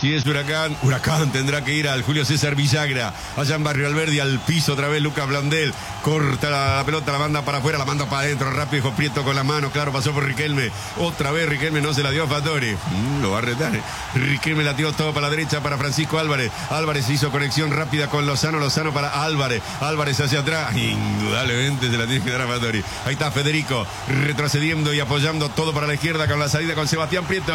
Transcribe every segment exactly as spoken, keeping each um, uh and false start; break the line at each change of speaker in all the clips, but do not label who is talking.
Si es Huracán, Huracán tendrá que ir al Julio César Villagra. Allá en Barrio Alberdi, al piso otra vez Lucas Blondel. Corta la, la pelota, la manda para afuera, la manda para adentro. Rápido, dijo Prieto con la mano. Claro, pasó por Riquelme. Otra vez Riquelme no se la dio a Fattori. Mm, lo va a retar. Eh. Riquelme la tiró todo para la derecha para Francisco Álvarez. Álvarez hizo conexión rápida con Lozano. Lozano para Álvarez. Álvarez hacia atrás. Indudablemente se la tiene que dar a Fattori. Ahí está Federico retrocediendo y apoyando todo para la izquierda con la salida con Sebastián Prieto.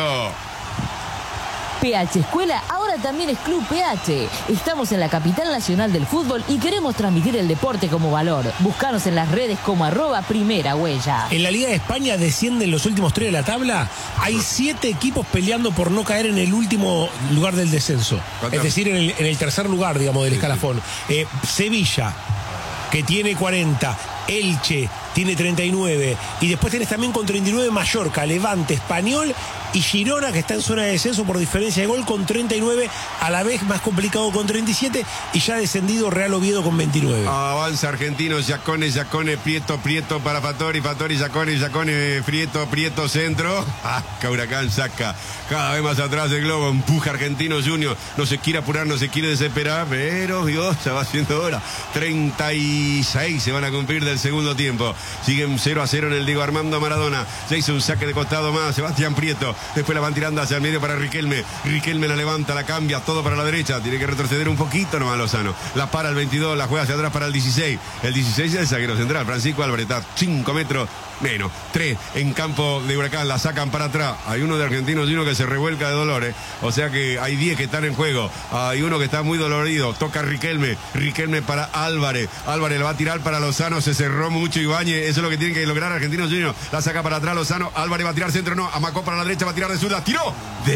P H Escuela ahora también es Club P H. Estamos en la capital nacional del fútbol y queremos transmitir el deporte como valor. Búscanos en las redes como arroba primera huella.
En la Liga de España descienden los últimos tres de la tabla. Hay siete equipos peleando por no caer en el último lugar del descenso. Es decir, en el, en el tercer lugar, digamos, del sí, escalafón. Sí. Eh, Sevilla, que tiene cuarenta. Elche tiene treinta y nueve. Y después tenés también con treinta y nueve Mallorca, Levante, Español y Girona, que está en zona de descenso por diferencia de gol con treinta y nueve, a la vez más complicado con treinta y siete, y ya descendido Real Oviedo con veintinueve.
Avanza Argentino, Giacone, Giacone, Prieto, Prieto para Fattori, Fattori, Giacone, Giacone, Prieto, Prieto, centro. Ah, Huracán saca cada vez más atrás el globo, empuja Argentino Junior, no se quiere apurar, no se quiere desesperar, pero Dios, ya va haciendo hora. treinta y seis se van a cumplir del segundo tiempo. Siguen cero a cero en el Diego Armando Maradona. Ya hizo un saque de costado más Sebastián Prieto. Después la van tirando hacia el medio para Riquelme. Riquelme la levanta, la cambia, todo para la derecha. Tiene que retroceder un poquito nomás Lozano. La para el veintidós, la juega hacia atrás para el dieciséis. El dieciséis es el zaguero central. Francisco Álvarez está cinco metros menos. tres en campo de Huracán. La sacan para atrás. Hay uno de Argentinos y uno que se revuelca de dolores. O sea que hay diez que están en juego. Hay uno que está muy dolorido. Toca Riquelme. Riquelme para Álvarez. Álvarez le va a tirar para Lozano. Se cerró mucho Ibáñez. Eso es lo que tiene que lograr Argentinos Juniors. La saca para atrás Lozano. Álvarez va a tirar centro. No. Amacó para la derecha. Va a tirar de zurda. Tiró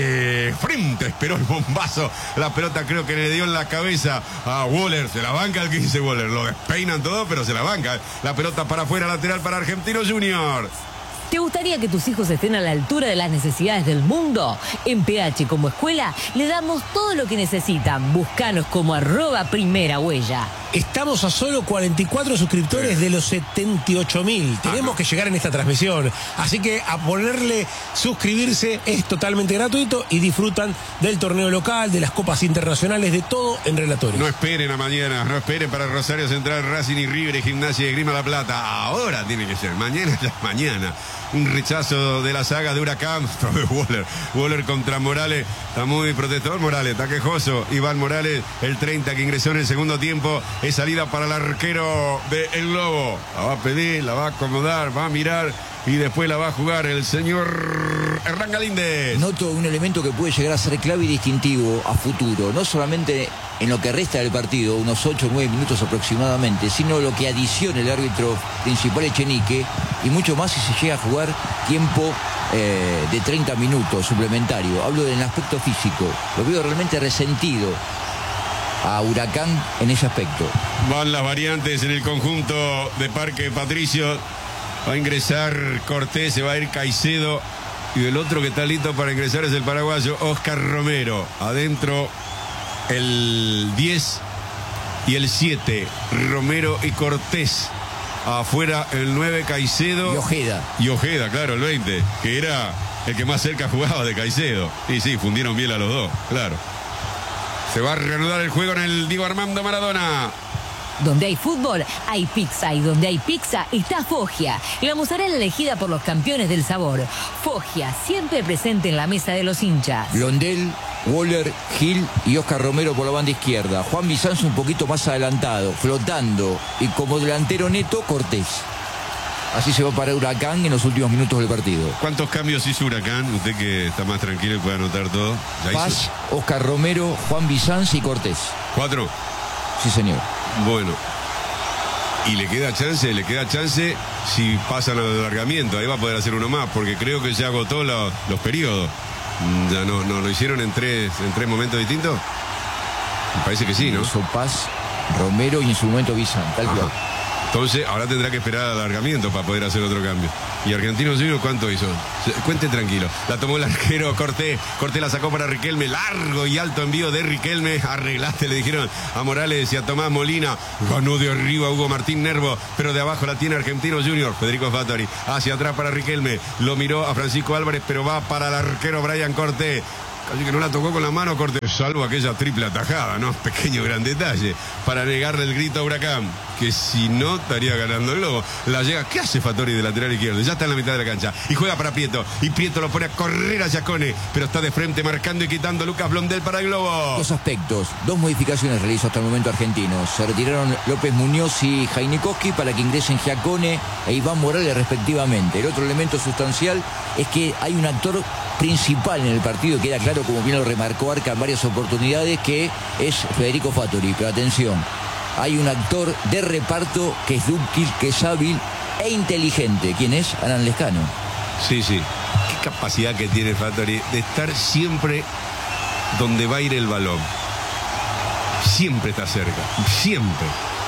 de frente. Esperó el bombazo. La pelota creo que le dio en la cabeza a Waller. Se la banca el quince Waller. Lo despeinan todo, pero se la banca. La pelota para afuera. Lateral para Argentinos Juniors.
¿Te gustaría que tus hijos estén a la altura de las necesidades del mundo? En P H como escuela le damos todo lo que necesitan. Búscanos como arroba primera huella.
Estamos a solo cuarenta y cuatro suscriptores de los setenta y ocho mil. Tenemos que llegar en esta transmisión. Así que a ponerle suscribirse es totalmente gratuito y disfrutan del torneo local, de las copas internacionales, de todo en Relatorios.
No esperen a mañana, no esperen para Rosario Central, Racing y River y Gimnasia de Grima La Plata. Ahora tiene que ser, mañana ya mañana. Un rechazo de la saga de Huracán. Waller, Waller contra Morales. Está muy protector Morales, está quejoso. Iván Morales, el treinta que ingresó en el segundo tiempo. Es salida para el arquero de El Lobo. La va a pedir, la va a acomodar, va a mirar y después la va a jugar el señor Hernán Galíndez.
Noto un elemento que puede llegar a ser clave y distintivo a futuro. No solamente en lo que resta del partido, unos ocho o nueve minutos aproximadamente, sino lo que adicione el árbitro principal Echenique y mucho más si se llega a jugar tiempo eh, de treinta minutos suplementario. Hablo del aspecto físico. Lo veo realmente resentido a Huracán en ese aspecto.
Van las variantes en el conjunto de Parque Patricio. Va a ingresar Cortés, se va a ir Caicedo. Y el otro que está listo para ingresar es el paraguayo Oscar Romero. Adentro el diez y el siete, Romero y Cortés. Afuera el nueve, Caicedo.
Y Ojeda.
Y Ojeda, claro, el veinte, que era el que más cerca jugaba de Caicedo. Y sí, fundieron bien a los dos, claro. Se va a reanudar el juego en el Diego Armando Maradona.
Donde hay fútbol, hay pizza. Y donde hay pizza, está Foggia. La mozzarella elegida por los campeones del sabor. Foggia, siempre presente en la mesa de los hinchas.
Blondel, Waller, Gil y Oscar Romero por la banda izquierda. Juan Bizanzo un poquito más adelantado, flotando. Y como delantero neto, Cortés. Así se va para Huracán en los últimos minutos del partido.
¿Cuántos cambios hizo Huracán? Usted que está más tranquilo y puede anotar todo.
Paz, hizo... Oscar Romero, Juan Bizanzo y Cortés.
¿Cuatro?
Sí, señor.
Bueno. Y le queda chance, le queda chance si pasa el alargamiento. Ahí va a poder hacer uno más, porque creo que ya agotó los, los periodos. Ya no, no lo hicieron en tres, en tres momentos distintos. Me parece que sí, ¿no?
Hizo Paz, Romero y en su momento Bizanzo, tal cual.
Entonces, ahora tendrá que esperar al alargamiento para poder hacer otro cambio. ¿Y Argentinos Juniors cuánto hizo? Cuente tranquilo. La tomó el arquero Cortés. Cortés la sacó para Riquelme. Largo y alto envío de Riquelme. Arreglaste, le dijeron a Morales y a Tomás Molina. Ganó de arriba Hugo Martín Nervo, pero de abajo la tiene Argentinos Juniors. Federico Fattori. Hacia atrás para Riquelme. Lo miró a Francisco Álvarez, pero va para el arquero Brian Cortés. Casi que no la tocó con la mano Cortés, salvo aquella triple atajada, ¿no? Pequeño gran detalle, para negarle el grito a Huracán, que si no estaría ganando el Globo. La llega, ¿qué hace Fattori de lateral izquierdo? Ya está en la mitad de la cancha, y juega para Prieto, y Prieto lo pone a correr a Giacone, pero está de frente marcando y quitando Lucas Blondel para el Globo.
Dos aspectos, dos modificaciones realizó hasta el momento Argentinos. Se retiraron López Muñoz y Jainikowski para que ingresen Giacone e Iván Morales respectivamente. El otro elemento sustancial es que hay un actor principal en el partido, queda claro, como bien lo remarcó Arca en varias oportunidades, que es Federico Fattori. Pero atención, hay un actor de reparto que es dúctil, que es hábil e inteligente. ¿Quién es? Alan Lescano.
Sí, sí. Qué capacidad que tiene Fattori de estar siempre donde va a ir el balón. Siempre está cerca, siempre.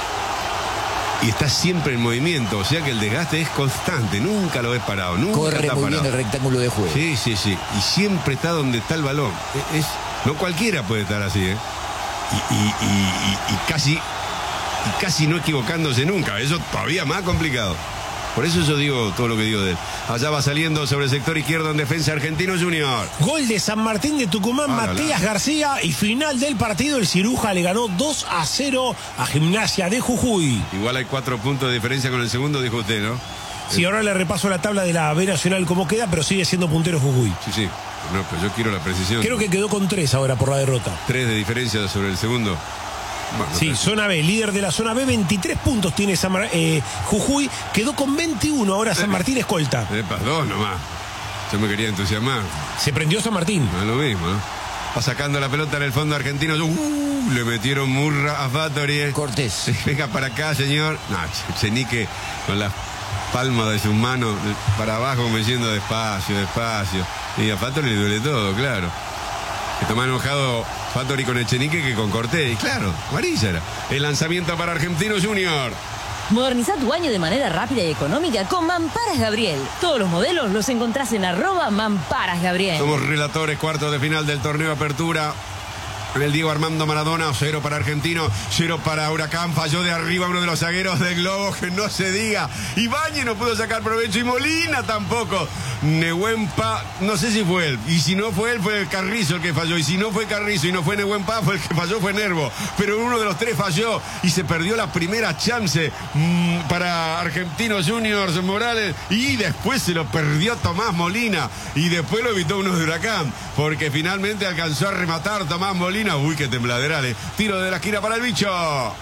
Y está siempre en movimiento, o sea que el desgaste es constante, nunca lo ves parado, nunca
Corre
está
muy
parado.
bien el rectángulo de juego.
Sí, sí, sí. Y siempre está donde está el balón. Es, no cualquiera puede estar así, ¿eh? Y, y, y, y, y casi, y casi no equivocándose nunca. Eso todavía más complicado. Por eso yo digo todo lo que digo de él. Allá va saliendo sobre el sector izquierdo en defensa Argentino Junior.
Gol de San Martín de Tucumán,
Ah,
Matías
la, la.
García. Y final del partido, el Ciruja le ganó dos a cero a Gimnasia de Jujuy.
Igual hay cuatro puntos de diferencia con el segundo, dijo usted, ¿no?
Sí, ahora le repaso la tabla de la B Nacional como queda, pero sigue siendo puntero Jujuy.
Sí, sí. No, pero yo quiero la precisión.
Creo que quedó con tres ahora por la derrota.
Tres de diferencia sobre el segundo. Bueno,
Sí,
tres.
zona B, líder de la zona B, veintitrés puntos tiene San Mar- eh, Jujuy, quedó con veintiuno, ahora San Martín escolta.
Epa, dos nomás. Yo me quería entusiasmar.
Se prendió San Martín.
No es lo mismo, ¿no? Va sacando la pelota en el fondo argentino. Uh, le metieron murra a Fattori.
Cortés.
Venga para acá, señor. No, Chenique con las palmas de sus manos para abajo, como diciendo despacio, despacio. Y a Fattori le duele todo, claro. Está más enojado Fattori con Echenique que con Cortés. Y claro, amarilla era. El lanzamiento para Argentino Junior.
Moderniza tu baño de manera rápida y económica con Mamparas Gabriel. Todos los modelos los encontrás en arroba Mamparas Gabriel.
Somos relatores, cuartos de final del torneo Apertura. El Diego Armando Maradona, cero para Argentino, cero para Huracán, falló de arriba uno de los zagueros del Globo, que no se diga. Ibáñez no pudo sacar provecho y Molina tampoco. Nehuempa, no sé si fue él, y si no fue él fue Carrizo el que falló, y si no fue Carrizo y no fue Nehuempa, fue el que falló, fue Nervo. Pero uno de los tres falló y se perdió la primera chance mmm, para Argentinos Juniors Morales, y después se lo perdió Tomás Molina, y después lo evitó uno de Huracán, porque finalmente alcanzó a rematar Tomás Molina. Uy, qué tembladerales. Tiro de la esquina para el bicho.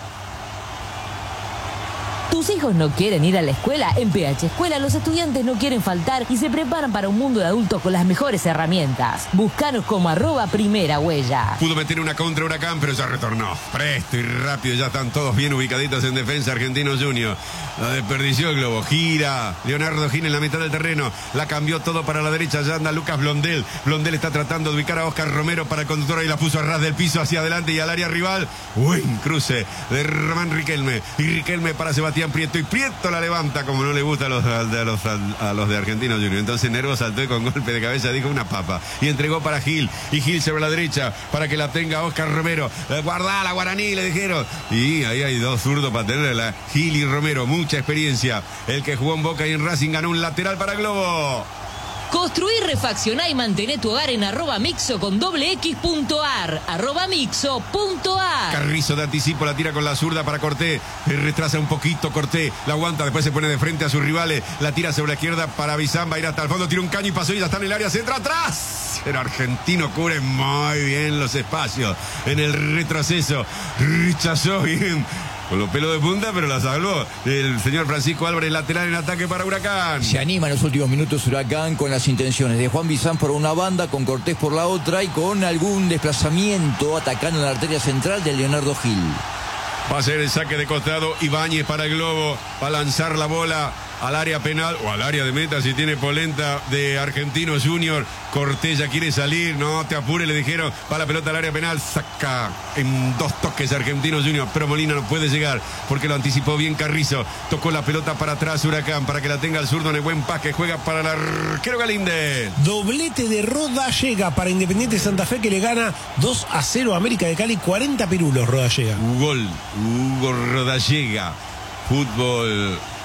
¿Tus hijos no quieren ir a la escuela? En P H Escuela los estudiantes no quieren faltar y se preparan para un mundo de adultos con las mejores herramientas. Búscanos como arroba primera huella.
Pudo meter una contra Huracán, pero ya retornó. Presto y rápido, ya están todos bien ubicaditos en defensa Argentinos Junior. La desperdició el Globo. Gira Leonardo Gil en la mitad del terreno. La cambió todo para la derecha. Ya anda Lucas Blondel. Blondel está tratando de ubicar a Oscar Romero para el conductor y la puso a ras del piso hacia adelante y al área rival. Buen cruce de Román Riquelme. Y Riquelme para Sebastián Prieto, y Prieto la levanta como no le gusta a los, a los, a los de Argentinos Junior. Entonces Nervo saltó y con golpe de cabeza dijo una papa y entregó para Gil, y Gil sobre la derecha para que la tenga Oscar Romero. Guardala, Guaraní, le dijeron, y ahí hay dos zurdos para tenerla, Gil y Romero, mucha experiencia. El que jugó en Boca y en Racing ganó un lateral para Globo.
Construí, refaccioná y mantené tu hogar en arroba mixo con doble x punto ar. Arroba mixo punto ar.
Carrizo de anticipo, la tira con la zurda para Cortés. Retrasa un poquito Cortés, la aguanta, después se pone de frente a sus rivales. La tira sobre la izquierda para Bizán, va a ir hasta el fondo, tira un caño y pasó y ya está en el área, centra atrás. El argentino cubre muy bien los espacios en el retroceso. Rechazó bien. Con los pelos de punta, pero la salvó el señor Francisco Álvarez, lateral en ataque para Huracán.
Se anima en los últimos minutos Huracán con las intenciones de Juan Bizán por una banda, con Cortés por la otra y con algún desplazamiento atacando en la arteria central de Leonardo Gil.
Va a ser el saque de costado Ibáñez para el Globo, va a lanzar la bola al área penal o al área de meta si tiene polenta de Argentinos Junior. Cortés ya quiere salir, no te apures, le dijeron, va la pelota al área penal, saca en dos toques Argentinos Junior, pero Molina no puede llegar porque lo anticipó bien Carrizo, tocó la pelota para atrás Huracán para que la tenga el zurdo Nehuen Paz, que juega para el arquero Galíndez.
Doblete de Rodallega para Independiente Santa Fe, que le gana dos a cero a América de Cali, cuarenta pirulos Rodallega.
Gol, Hugo Rodallega, fútbol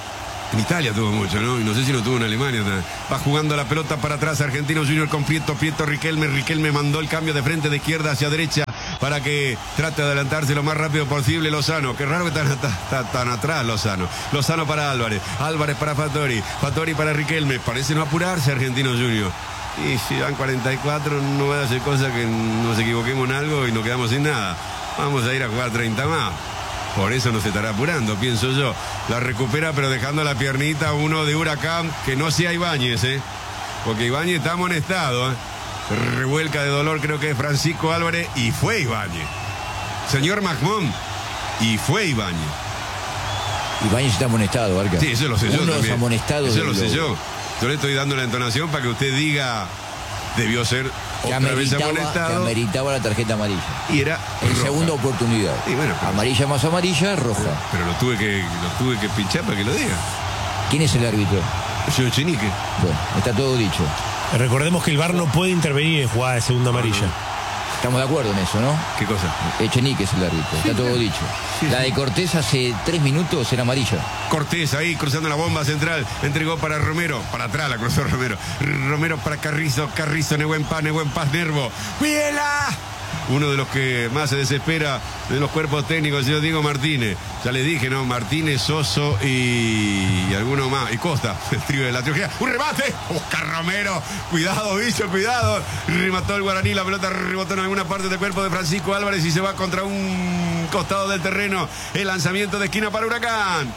En Italia tuvo mucho, ¿no? Y no sé si lo tuvo en Alemania también. Va jugando la pelota para atrás Argentinos Juniors con Prieto, Prieto, Riquelme. Riquelme mandó el cambio de frente de izquierda hacia derecha para que trate de adelantarse lo más rápido posible Lozano. Qué raro que está, está, está tan atrás Lozano. Lozano para Álvarez. Álvarez para Fattori. Fattori para Riquelme. Parece no apurarse Argentinos Juniors. Y si van cuarenta y cuatro, no va a hacer cosa que nos equivoquemos en algo y nos quedamos sin nada. Vamos a ir a jugar treinta más. Por eso no se estará apurando, pienso yo. La recupera, pero dejando la piernita uno de Huracán, que no sea Ibáñez, ¿eh? Porque Ibáñez está amonestado, ¿eh? Revuelca de dolor, creo que es Francisco Álvarez, y fue Ibáñez. Señor Magmón, y fue Ibáñez.
Ibáñez está amonestado, Arca.
Sí, eso lo sé yo
Uno de
también.
los amonestados.
Eso lo sé
lo...
yo. Yo le estoy dando la entonación para que usted diga, debió ser
que
otra vez
ameritaba,
amonestado.
que ameritaba la tarjeta amarilla.
Y era
en
roja.
segunda oportunidad.
Y bueno, pero,
amarilla más amarilla, roja.
Pero, pero lo tuve que lo tuve que pinchar para que lo diga.
¿Quién es el árbitro?
Señor Chenique.
Bueno, está todo dicho.
Recordemos que el V A R no puede intervenir en jugada de segunda amarilla.
Estamos de acuerdo en eso, ¿no?
¿Qué cosa?
Echenique es el árbitro,
Sí,
está todo
claro.
dicho.
Sí,
la
sí.
de Cortés hace tres minutos era amarilla.
Cortés ahí cruzando la bomba central, entregó para Romero, para atrás la cruzó Romero, Romero para Carrizo, Carrizo, Nehuen Paz, Nehuen Paz, Nervo, ¡Viela! Uno de los que más se desespera de los cuerpos técnicos, el señor Diego Martínez. Ya les dije, ¿no? Martínez, Soso y, y alguno más. Y Costa, el trío de la trilogía. ¡Un remate! Oscar Romero. Cuidado, bicho, cuidado. Remató el Guaraní, la pelota rebotó en alguna parte del cuerpo de Francisco Álvarez y se va contra un costado del terreno. El lanzamiento de esquina para Huracán.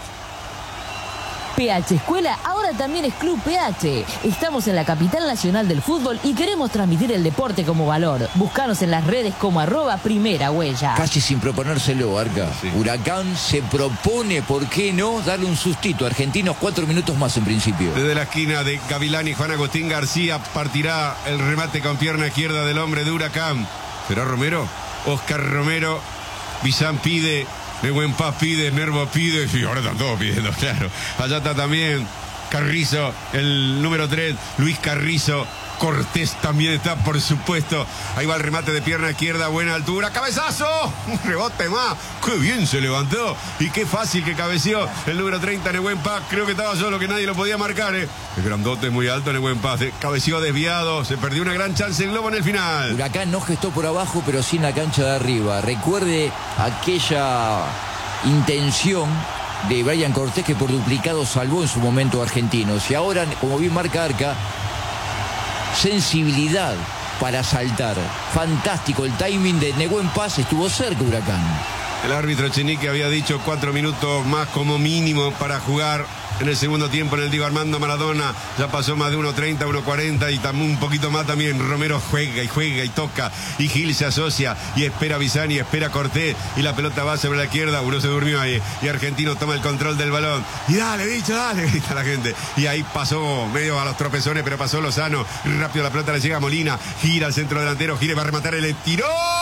P H Escuela ahora también es Club P H. Estamos en la capital nacional del fútbol y queremos transmitir el deporte como valor. Búscanos en las redes como arroba primera huella.
Casi sin proponérselo, Arca.
Sí.
Huracán se propone, ¿por qué no?, darle un sustito a Argentinos cuatro minutos más en principio.
Desde la esquina de Gavilán y Juan Agustín García partirá el remate con pierna izquierda del hombre de Huracán. ¿Será Romero? Oscar Romero. Bizán pide. Nehuen Paz pide. Nervo pide. Y ahora están todos pidiendo, claro. Allá está también Carrizo, el número tres. Luis Carrizo. Cortés también está, por supuesto. Ahí va el remate de pierna izquierda, buena altura. ¡Cabezazo! Un rebote más. ¡Qué bien se levantó! Y qué fácil que cabeceó el número treinta, Nehuen Paz. Creo que estaba solo, que nadie lo podía marcar, ¿eh? El grandote es muy alto, Nehuen Paz. ¿eh? Cabeceó desviado. Se perdió una gran chance el Globo en el final.
Huracán no gestó por abajo, pero sí en la cancha de arriba. Recuerde aquella intención de Brian Cortés que por duplicado salvó en su momento a Argentinos. Y ahora, como bien marca Arca, sensibilidad para saltar. Fantástico el timing de Nehuen Paz, estuvo cerca Huracán.
El árbitro Chenique había dicho cuatro minutos más como mínimo para jugar en el segundo tiempo en el Diego Armando Maradona. Ya pasó más de uno treinta, uno cuarenta y también un poquito más también. Romero juega y juega y toca. Y Gil se asocia y espera a Bizán y espera a Cortés. Y la pelota va sobre la izquierda. Uno se durmió ahí. Y Argentino toma el control del balón. Y dale, bicho, dale, grita la gente. Y ahí pasó medio a los tropezones, pero pasó Lozano. Rápido la pelota le llega a Molina. Gira al centro delantero. Gira y va a rematar. Y le tiró.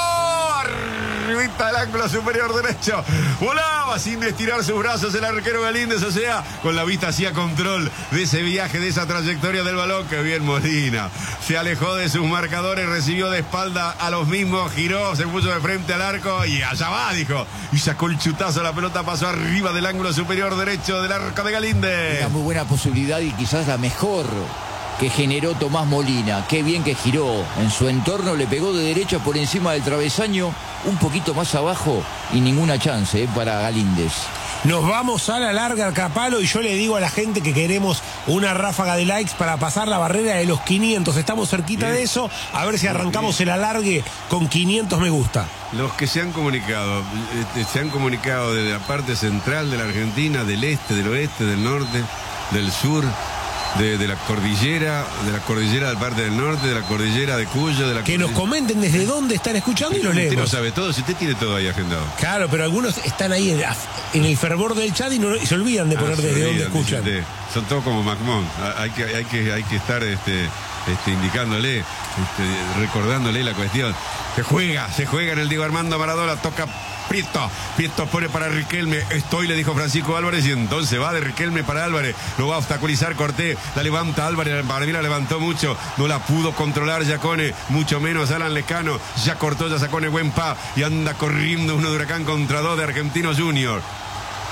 Arribita del ángulo superior derecho. Volaba sin estirar sus brazos el arquero Galíndez, o sea, con la vista hacía control de ese viaje, de esa trayectoria del balón. Que bien Molina. Se alejó de sus marcadores, recibió de espalda a los mismos, giró, se puso de frente al arco y allá va, dijo. Y sacó el chutazo, la pelota pasó arriba del ángulo superior derecho del arco de Galíndez.
Una muy buena posibilidad y quizás la mejor que generó Tomás Molina. Qué bien que giró. En su entorno le pegó de derecha por encima del travesaño, un poquito más abajo y ninguna chance eh, para Galíndez.
Nos vamos a la larga, Capalo, y yo le digo a la gente que queremos una ráfaga de likes para pasar la barrera de los quinientos. Estamos cerquita
Bien.
de eso. A ver si arrancamos el alargue con quinientos me gusta.
Los que se han comunicado, eh, se han comunicado desde la parte central de la Argentina, del este, del oeste, del norte, del sur, de, de la cordillera, de la cordillera del parte del norte, de la cordillera de Cuyo, de la
Que nos
cordillera-
comenten desde dónde están escuchando y lo
Usted lo
leemos.
sabe todo, si usted tiene todo ahí agendado.
Claro, pero algunos están ahí en, en el fervor del chat y, no, y se olvidan de poner
Ah, se
desde dónde
olvidan, dice
escuchan.
usted. Son todos como Macmón. Hay que, hay que, hay que estar este, este, indicándole, este, recordándole la cuestión. Se juega, se juega en el Diego Armando Maradona, toca Prieto. Prieto pone para Riquelme. Estoy, le dijo Francisco Álvarez, y entonces va de Riquelme para Álvarez. Lo va a obstaculizar Cortés. La levanta Álvarez. Para mí la levantó mucho. No la pudo controlar Yacone. Mucho menos Alan Lescano. Ya cortó, ya sacó Nehuen Paz. Y anda corriendo uno de Huracán contra dos de Argentinos Juniors.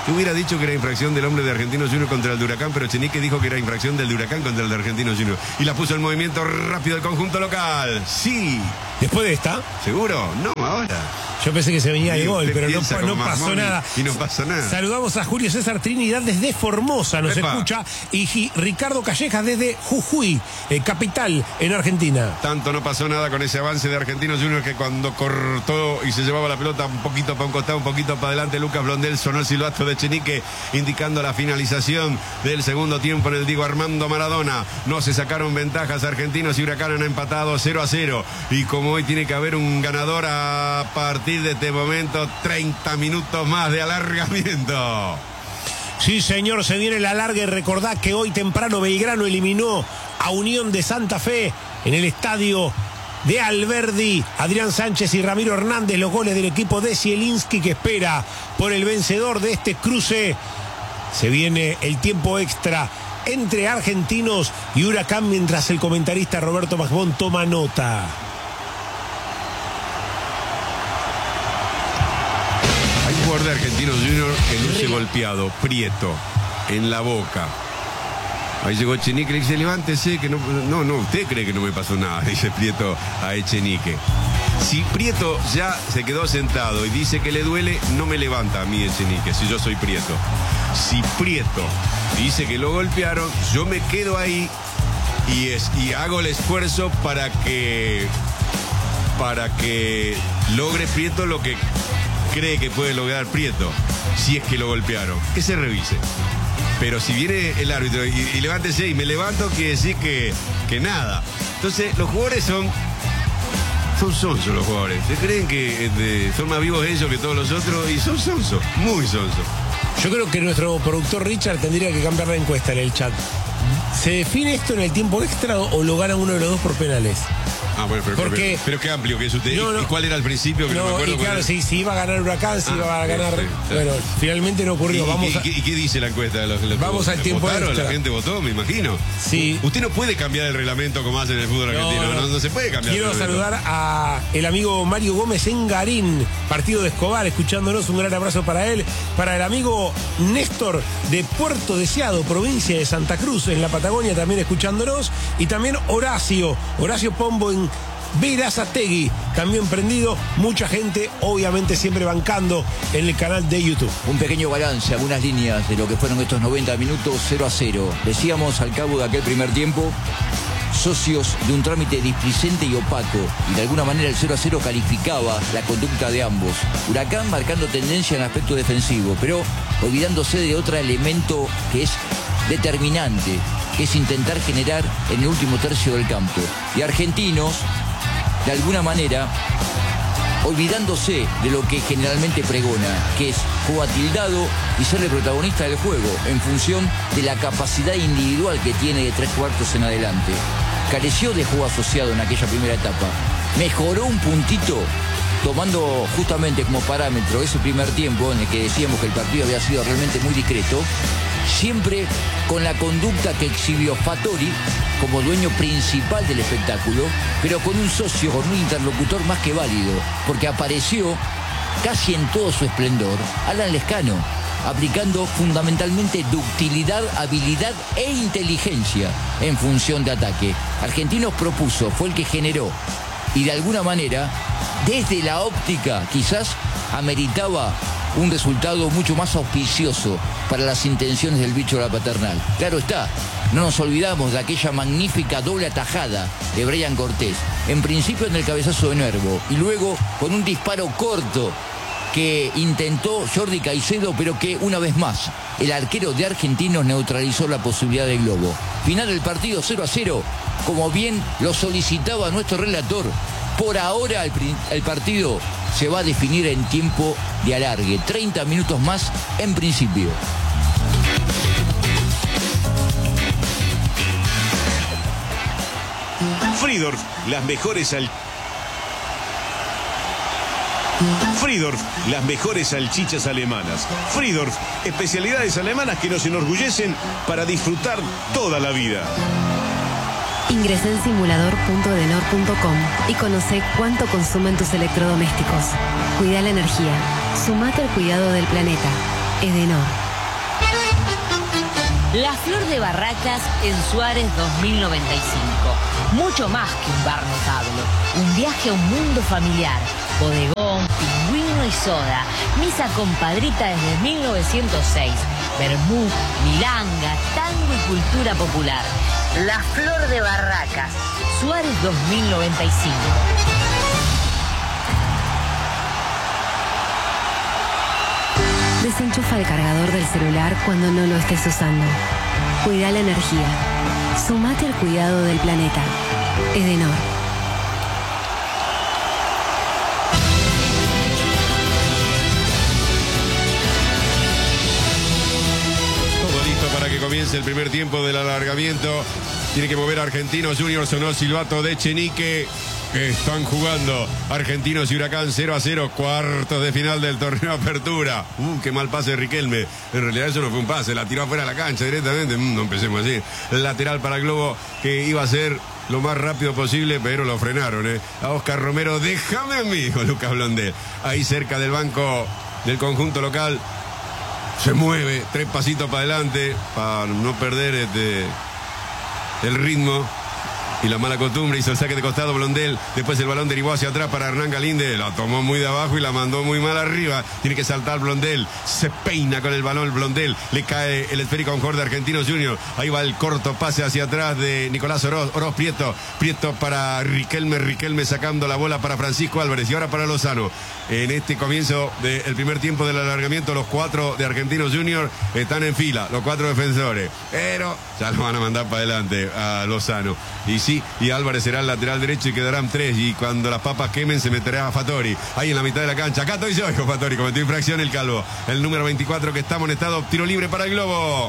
Yo hubiera dicho que era infracción del hombre de Argentinos Juniors contra el de Huracán, pero Echenique dijo que era infracción del de Huracán contra el de Argentinos Juniors. Y la puso en movimiento rápido el conjunto local. Sí.
Después de esta.
¿Seguro? No, ahora.
Yo pensé que se venía el gol, pero no, no pasó
Marmoni,
nada.
Y no pasó nada.
Saludamos a Julio César Trinidad desde Formosa, nos
Epa.
escucha. Y G- Ricardo Callejas desde Jujuy, eh, capital en Argentina.
Tanto no pasó nada con ese avance de Argentinos Juniors que cuando cortó y se llevaba la pelota un poquito para un costado, un poquito para adelante, Lucas Blondel sonó el silbato de Echenique indicando la finalización del segundo tiempo en el Diego Armando Maradona. No se sacaron ventajas Argentinos y Huracán han empatado cero a cero. Y como hoy tiene que haber un ganador a partir de este momento, treinta minutos más de alargamiento.
Sí, señor, se viene la larga y recordad que hoy temprano Belgrano eliminó a Unión de Santa Fe en el estadio de Alberdi. Adrián Sánchez y Ramiro Hernández, los goles del equipo de Zielinski, que espera por el vencedor de este cruce. Se viene el tiempo extra entre Argentinos y Huracán, mientras el comentarista Roberto Masbón toma nota.
Hay un jugador de Argentinos Juniors que luce golpeado, Prieto, en la boca. Ahí llegó Echenique y le dice, levántese, que no, no, no, usted cree que no me pasó nada, dice Prieto a Echenique. Si Prieto ya se quedó sentado y dice que le duele, no me levanta a mí Echenique, si yo soy Prieto. Si Prieto dice que lo golpearon, yo me quedo ahí y, es, y hago el esfuerzo para que, para que logre Prieto lo que cree que puede lograr Prieto, si es que lo golpearon, que se revise. Pero si viene el árbitro y, y levántese y me levanto, quiere decir que, que nada. Entonces los jugadores son son sonsos los jugadores. Se creen que de, son más vivos ellos que todos los otros y son sonsos, muy sonsos.
Yo creo que nuestro productor Richard tendría que cambiar la encuesta en el chat. ¿Se define esto en el tiempo extra o lo gana uno de los dos por penales?
Ah, bueno, pero,
Porque,
pero, pero qué amplio que es usted.
No, no,
¿Y cuál era el principio? Que no, no me acuerdo.
Y claro, si, si iba a ganar Huracán, si ah, iba a ganar... Sí, sí, bueno, sí. Finalmente no ocurrió.
¿Y,
Vamos
y,
a...
¿y, qué dice la encuesta de los, los
Vamos al tiempo
votaron?
extra.
La gente votó, me imagino.
Sí.
Usted no puede cambiar el reglamento como hace en el fútbol argentino. No, no, no, no se puede cambiar.
Quiero saludar a el amigo Mario Gómez en Garín, partido de Escobar, escuchándonos. Un gran abrazo para él. Para el amigo Néstor de Puerto Deseado, provincia de Santa Cruz, en la Patagonia, también escuchándonos. Y también Horacio, Horacio Pombo en Verazategui, también prendido. Mucha gente, obviamente, siempre bancando en el canal de YouTube.
Un pequeño balance, algunas líneas de lo que fueron estos noventa minutos, cero a cero. Decíamos al cabo de aquel primer tiempo, socios de un trámite displicente y opaco, y de alguna manera el cero a cero calificaba la conducta de ambos. Huracán marcando tendencia en el aspecto defensivo, pero olvidándose de otro elemento que es determinante, que es intentar generar en el último tercio del campo. Y Argentinos, de alguna manera, olvidándose de lo que generalmente pregona, que es juego atildado y ser el protagonista del juego, en función de la capacidad individual que tiene de tres cuartos en adelante. Careció de juego asociado en aquella primera etapa. Mejoró un puntito, tomando justamente como parámetro ese primer tiempo en el que decíamos que el partido había sido realmente muy discreto, siempre con la conducta que exhibió Fattori como dueño principal del espectáculo, pero con un socio, con un interlocutor más que válido, porque apareció casi en todo su esplendor Alan Lescano, aplicando fundamentalmente ductilidad, habilidad e inteligencia en función de ataque. Argentinos propuso, fue el que generó, y de alguna manera, desde la óptica, quizás ameritaba un resultado mucho más auspicioso para las intenciones del bicho de la paternal. Claro está, no nos olvidamos de aquella magnífica doble atajada de Brian Cortés, en principio en el cabezazo de Nervo, y luego con un disparo corto que intentó Jordi Caicedo, pero que una vez más el arquero de Argentinos neutralizó la posibilidad del globo. Final del partido cero a cero, como bien lo solicitaba nuestro relator. Por ahora el, el partido se va a definir en tiempo de alargue, treinta minutos más en principio.
Friedorf, las mejores al... Friedorf, las mejores salchichas alemanas. Friedorf, especialidades alemanas que nos enorgullecen para disfrutar toda la vida.
Ingresa en simulador punto edenor punto com y conoce cuánto consumen tus electrodomésticos. Cuida la energía. Sumate al cuidado del planeta. Edenor.
La Flor de Barracas en Suárez dos mil noventa y cinco. Mucho más que un bar notable. Un viaje a un mundo familiar. Bodegón, pingüino y soda. Misa compadrita desde mil novecientos seis. Vermú, milanga, tango y cultura popular. La Flor de Barracas. Suárez dos mil noventa y cinco.
Desenchufa el cargador del celular cuando no lo estés usando. Cuida la energía. Sumate al cuidado del planeta. Edenor.
Todo listo para que comience el primer tiempo del alargamiento. Tiene que mover Argentinos Juniors, sonó silbato de Echenique. Están jugando Argentinos y Huracán cero a cero, cuartos de final del torneo Apertura. Uh, qué mal pase de Riquelme. En realidad eso no fue un pase, la tiró afuera de la cancha directamente. Mm, no empecemos así. Lateral para Globo, que iba a ser lo más rápido posible, pero lo frenaron. ¿eh? A Oscar Romero, déjame a mí, con Lucas Blondel. Ahí cerca del banco del conjunto local. Se mueve, tres pasitos para adelante, para no perder este, el ritmo. Y la mala costumbre, hizo el saque de costado Blondel. Después el balón derivó hacia atrás para Hernán Galíndez. La tomó muy de abajo y la mandó muy mal arriba. Tiene que saltar Blondel. Se peina con el balón Blondel. Le cae el esférico a un jugador de Argentinos Juniors. Ahí va el corto pase hacia atrás de Nicolás Oroz. Oroz Prieto. Prieto para Riquelme. Riquelme sacando la bola para Francisco Álvarez. Y ahora para Lozano. En este comienzo del primer tiempo del alargamiento, los cuatro de Argentinos Juniors están en fila. Los cuatro defensores. Pero ya lo van a mandar para adelante a Lozano. Y sí, y Álvarez será el lateral derecho y quedarán tres. Y cuando las papas quemen se meterá a Fattori. Ahí en la mitad de la cancha. Acá estoy yo, hijo Fattori. Cometió infracción el calvo. El número veinticuatro que está amonestado. Tiro libre para el Globo.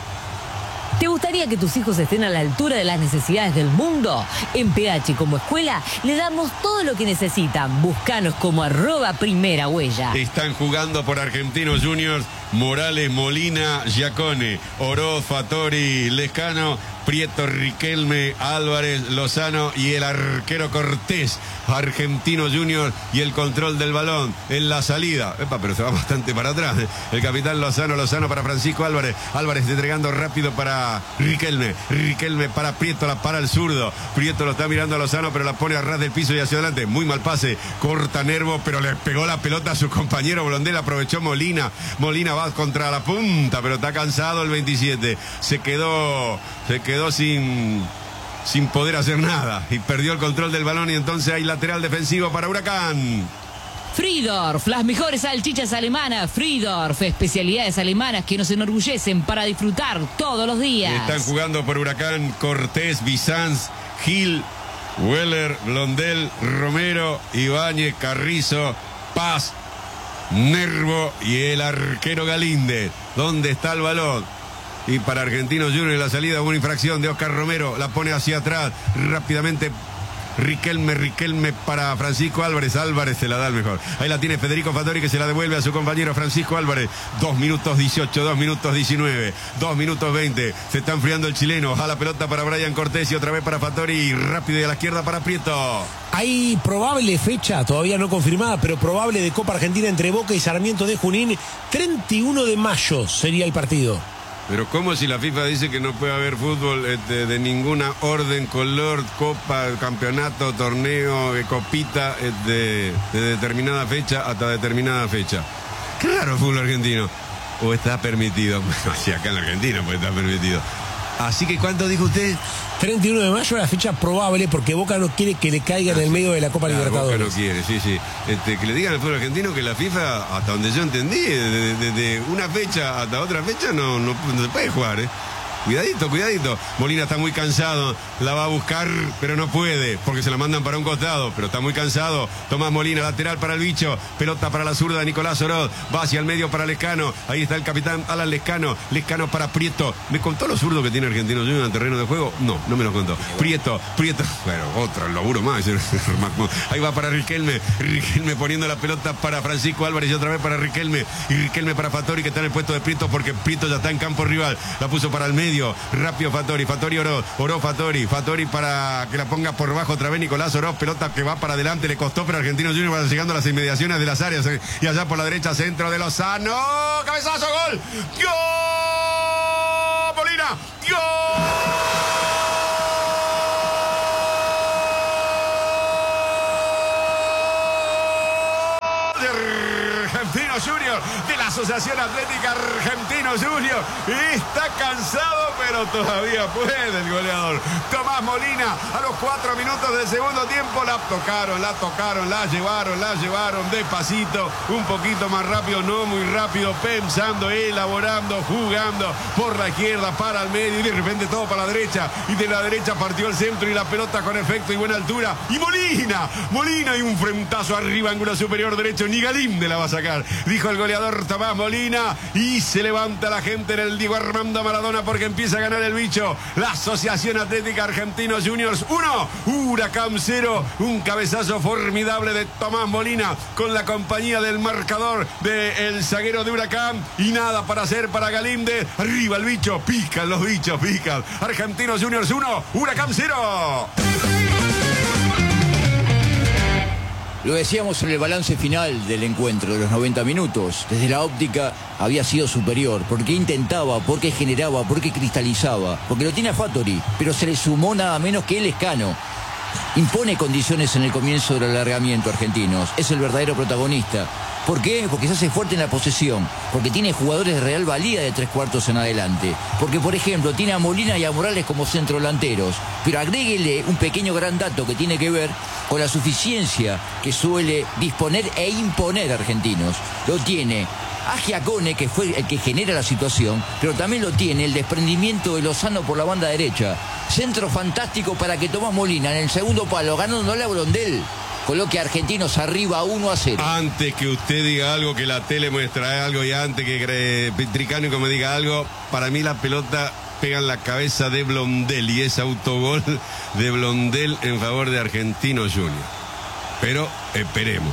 ¿Te gustaría que tus hijos estén a la altura de las necesidades del mundo? En P H como escuela le damos todo lo que necesitan. Búscanos como arroba primera huella.
Están jugando por Argentinos Juniors Morales, Molina, Giacone, Oroz, Fattori, Lescano, Prieto, Riquelme, Álvarez, Lozano y el arquero Cortés. Argentinos Juniors y el control del balón en la salida. Epa, pero se va bastante para atrás. El capitán Lozano, Lozano para Francisco Álvarez. Álvarez entregando rápido para Riquelme. Riquelme para Prieto, la para el zurdo. Prieto lo está mirando a Lozano, pero la pone a ras del piso y hacia adelante. Muy mal pase. Corta Nervo, pero le pegó la pelota a su compañero Blondel. Aprovechó Molina. Molina va contra la punta, pero está cansado el veintisiete. Se quedó, se quedó sin... sin poder hacer nada y perdió el control del balón y entonces hay lateral defensivo para Huracán.
Friedorf, las mejores salchichas alemanas. Friedorf, especialidades alemanas que nos enorgullecen para disfrutar todos los días.
Están jugando por Huracán Cortés, Bizanz, Gil, Weller, Blondel, Romero, Ibáñez, Carrizo, Paz, Nervo y el arquero Galíndez. ¿Dónde está el balón? Y para Argentinos Juniors la salida, una infracción de Oscar Romero, la pone hacia atrás, rápidamente Riquelme, Riquelme para Francisco Álvarez, Álvarez se la da el mejor. Ahí la tiene Federico Fattori que se la devuelve a su compañero Francisco Álvarez. dos minutos dieciocho, dos minutos diecinueve, dos minutos veinte, se está enfriando el chileno, a la pelota para Brian Cortés y otra vez para Fattori y rápido y a la izquierda para Prieto.
Hay probable fecha, todavía no confirmada, pero probable de Copa Argentina entre Boca y Sarmiento de Junín, treinta y uno de mayo sería el partido.
Pero ¿cómo si la FIFA dice que no puede haber fútbol este, de ninguna orden, color, copa, campeonato, torneo, eh, copita, este, de determinada fecha hasta determinada fecha? Qué raro el fútbol argentino. ¿O está permitido? Bueno, sí, acá en la Argentina puede estar permitido. Así que, ¿cuánto dijo usted?
treinta y uno de mayo es la fecha probable porque Boca no quiere que le caiga en el medio de la Copa
Claro,
Libertadores.
Boca no quiere, sí, sí. Este, que le digan al fútbol argentino que la FIFA, hasta donde yo entendí, desde de, de una fecha hasta otra fecha no, no, no se puede jugar, ¿eh? Cuidadito, cuidadito. Molina está muy cansado, la va a buscar, pero no puede, porque se la mandan para un costado, pero está muy cansado. Tomás Molina, lateral para el bicho, pelota para la zurda de Nicolás Oroz, va hacia el medio para Lescano, ahí está el capitán Alan Lescano, Lescano para Prieto. ¿Me contó los zurdos que tiene Argentinos Juniors en el terreno de juego? No, no me lo contó. Prieto, Prieto, bueno, otro laburo más. Ahí va para Riquelme, Riquelme poniendo la pelota para Francisco Álvarez y otra vez para Riquelme, y Riquelme para Fattori que está en el puesto de Prieto porque Prieto ya está en campo rival, la puso para el medio. rápido, rápido Fattori, Fattori Oroz, Oroz Fattori, Fattori para que la ponga por bajo otra vez Nicolás Oroz, pelota que va para adelante, le costó, pero Argentinos Juniors va llegando a las inmediaciones de las áreas, eh, y allá por la derecha, centro de Lozano, cabezazo, gol, ¡gol! Molina, ¡gol! Argentinos Juniors, de la Asociación Atlética Argentinos Juniors, está cansado pero todavía puede el goleador Tomás Molina. A los cuatro minutos del segundo tiempo la tocaron, la tocaron, la llevaron, la llevaron despacito, un poquito más rápido, no muy rápido, pensando, elaborando, jugando por la izquierda para el medio y de repente todo para la derecha, y de la derecha partió el centro y la pelota con efecto y buena altura, y Molina, Molina y un frentazo arriba, ángulo superior derecho, ni Galíndez la va a sacar, dijo el goleador Tomás Molina, y se levanta la gente en el Diego Armando Maradona porque empieza a ganar el bicho. La Asociación Atlética Argentinos Juniors uno, Huracán cero, un cabezazo formidable de Tomás Molina con la compañía del marcador del zaguero de Huracán, y nada para hacer para Galíndez. Arriba el bicho, pican los bichos, pican. Argentinos Juniors uno, Huracán cero.
Lo decíamos en el balance final del encuentro de los noventa minutos. Desde la óptica había sido superior, porque intentaba, porque generaba, porque cristalizaba, porque lo tiene a Fattori, pero se le sumó nada menos que el Escano. Impone condiciones en el comienzo del alargamiento Argentinos. Es el verdadero protagonista. ¿Por qué? Porque se hace fuerte en la posesión, porque tiene jugadores de real valía de tres cuartos en adelante, porque por ejemplo tiene a Molina y a Morales como centrodelanteros, pero agréguele un pequeño gran dato que tiene que ver con la suficiencia que suele disponer e imponer Argentinos. Lo tiene a Giacone, que fue el que genera la situación, pero también lo tiene el desprendimiento de Lozano por la banda derecha. Centro fantástico para que Tomás Molina en el segundo palo, ganándole a Blondel, coloque a Argentinos arriba uno a cero.
Antes que usted diga algo, que la tele muestra algo, y antes que eh, Tricánico me diga algo, para mí la pelota pega en la cabeza de Blondel y es autogol de Blondel en favor de Argentinos Juniors. Pero esperemos.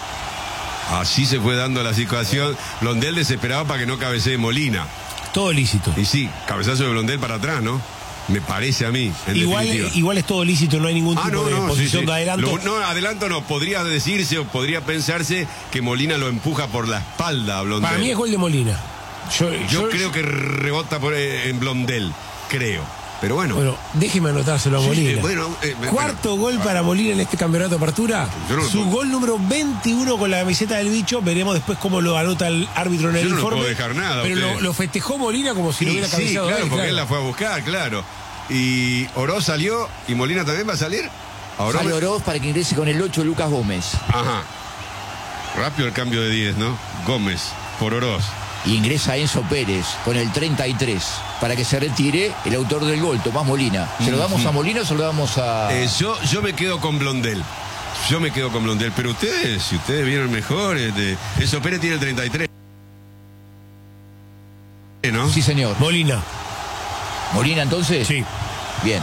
Así se fue dando la situación. Blondel desesperado para que no cabecee Molina.
Todo lícito.
Y sí, cabezazo de Blondel para atrás, ¿no? Me parece a mí, en
igual,
definitiva.
Igual es todo lícito, no hay ningún tipo ah, no, de no, posición sí, sí. de adelanto.
Lo, no, adelanto no, podría decirse o podría pensarse que Molina lo empuja por la espalda a Blondel.
Para mí es gol de Molina.
Yo, yo, yo creo que rebota por, eh, en Blondel, creo. Pero bueno.
Bueno, déjeme anotárselo a Molina. Sí, eh, bueno, eh, Cuarto bueno, gol para Molina en este campeonato de apertura. No Su puedo... gol número veintiuno con la camiseta del bicho. Veremos después cómo lo anota el árbitro en el
yo
informe.
No puedo dejar nada.
Pero lo, lo festejó Molina como si
sí,
lo hubiera cabeceado.
Sí, claro,
él,
porque
claro.
él la fue a buscar, claro. Y Oroz salió y Molina también va a salir.
Oroz Sale Oroz para que ingrese con el ocho Lucas Gómez.
Ajá. Rápido el cambio de diez, ¿no? Gómez por Oroz.
Y ingresa Enzo Pérez con el treinta y tres para que se retire el autor del gol, Tomás Molina. ¿Se lo damos a Molina o se lo damos a...?
Eh, yo, yo me quedo con Blondel. Yo me quedo con Blondel. Pero ustedes, si ustedes vieron mejor, este, Enzo Pérez tiene el treinta y tres. ¿No?
Sí, señor.
Molina.
¿Molina entonces?
Sí.
Bien.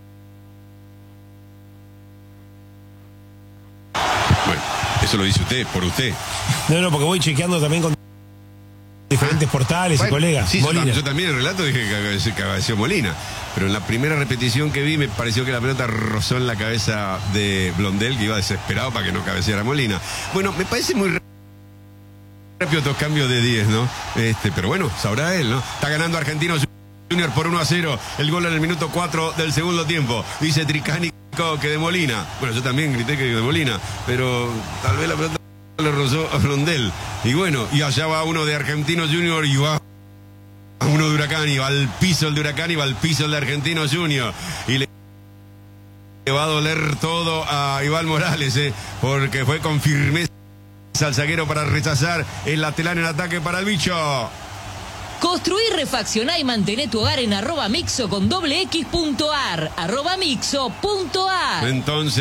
Bueno, eso lo dice usted, por usted.
No, no, porque voy chequeando también con diferentes portales bueno, y colegas.
Sí, Molina. Yo, yo también en el relato dije que cabeceó Molina, pero en la primera repetición que vi me pareció que la pelota rozó en la cabeza de Blondel, que iba desesperado para que no cabeceara Molina. Bueno, me parece muy rápido estos cambios de diez, ¿no? Este, pero bueno, sabrá él, ¿no? Está ganando Argentinos Junior por uno a cero. El gol en el minuto cuatro del segundo tiempo. Dice Tricánico que de Molina. Bueno, yo también grité que de Molina, pero tal vez la pelota le rozó a Blondel. Y bueno, y allá va uno de Argentinos Junior y va uno de Huracán, y va al piso el de Huracán y va al piso el de Argentinos Junior. Y le va a doler todo a Iván Morales, ¿eh? Porque fue con firmeza al zaguero para rechazar el lateral en ataque para el bicho.
Construir, refaccionar y mantener tu hogar en arroba mixo con doble X punto ar. Arroba mixo punto ar.
Entonces,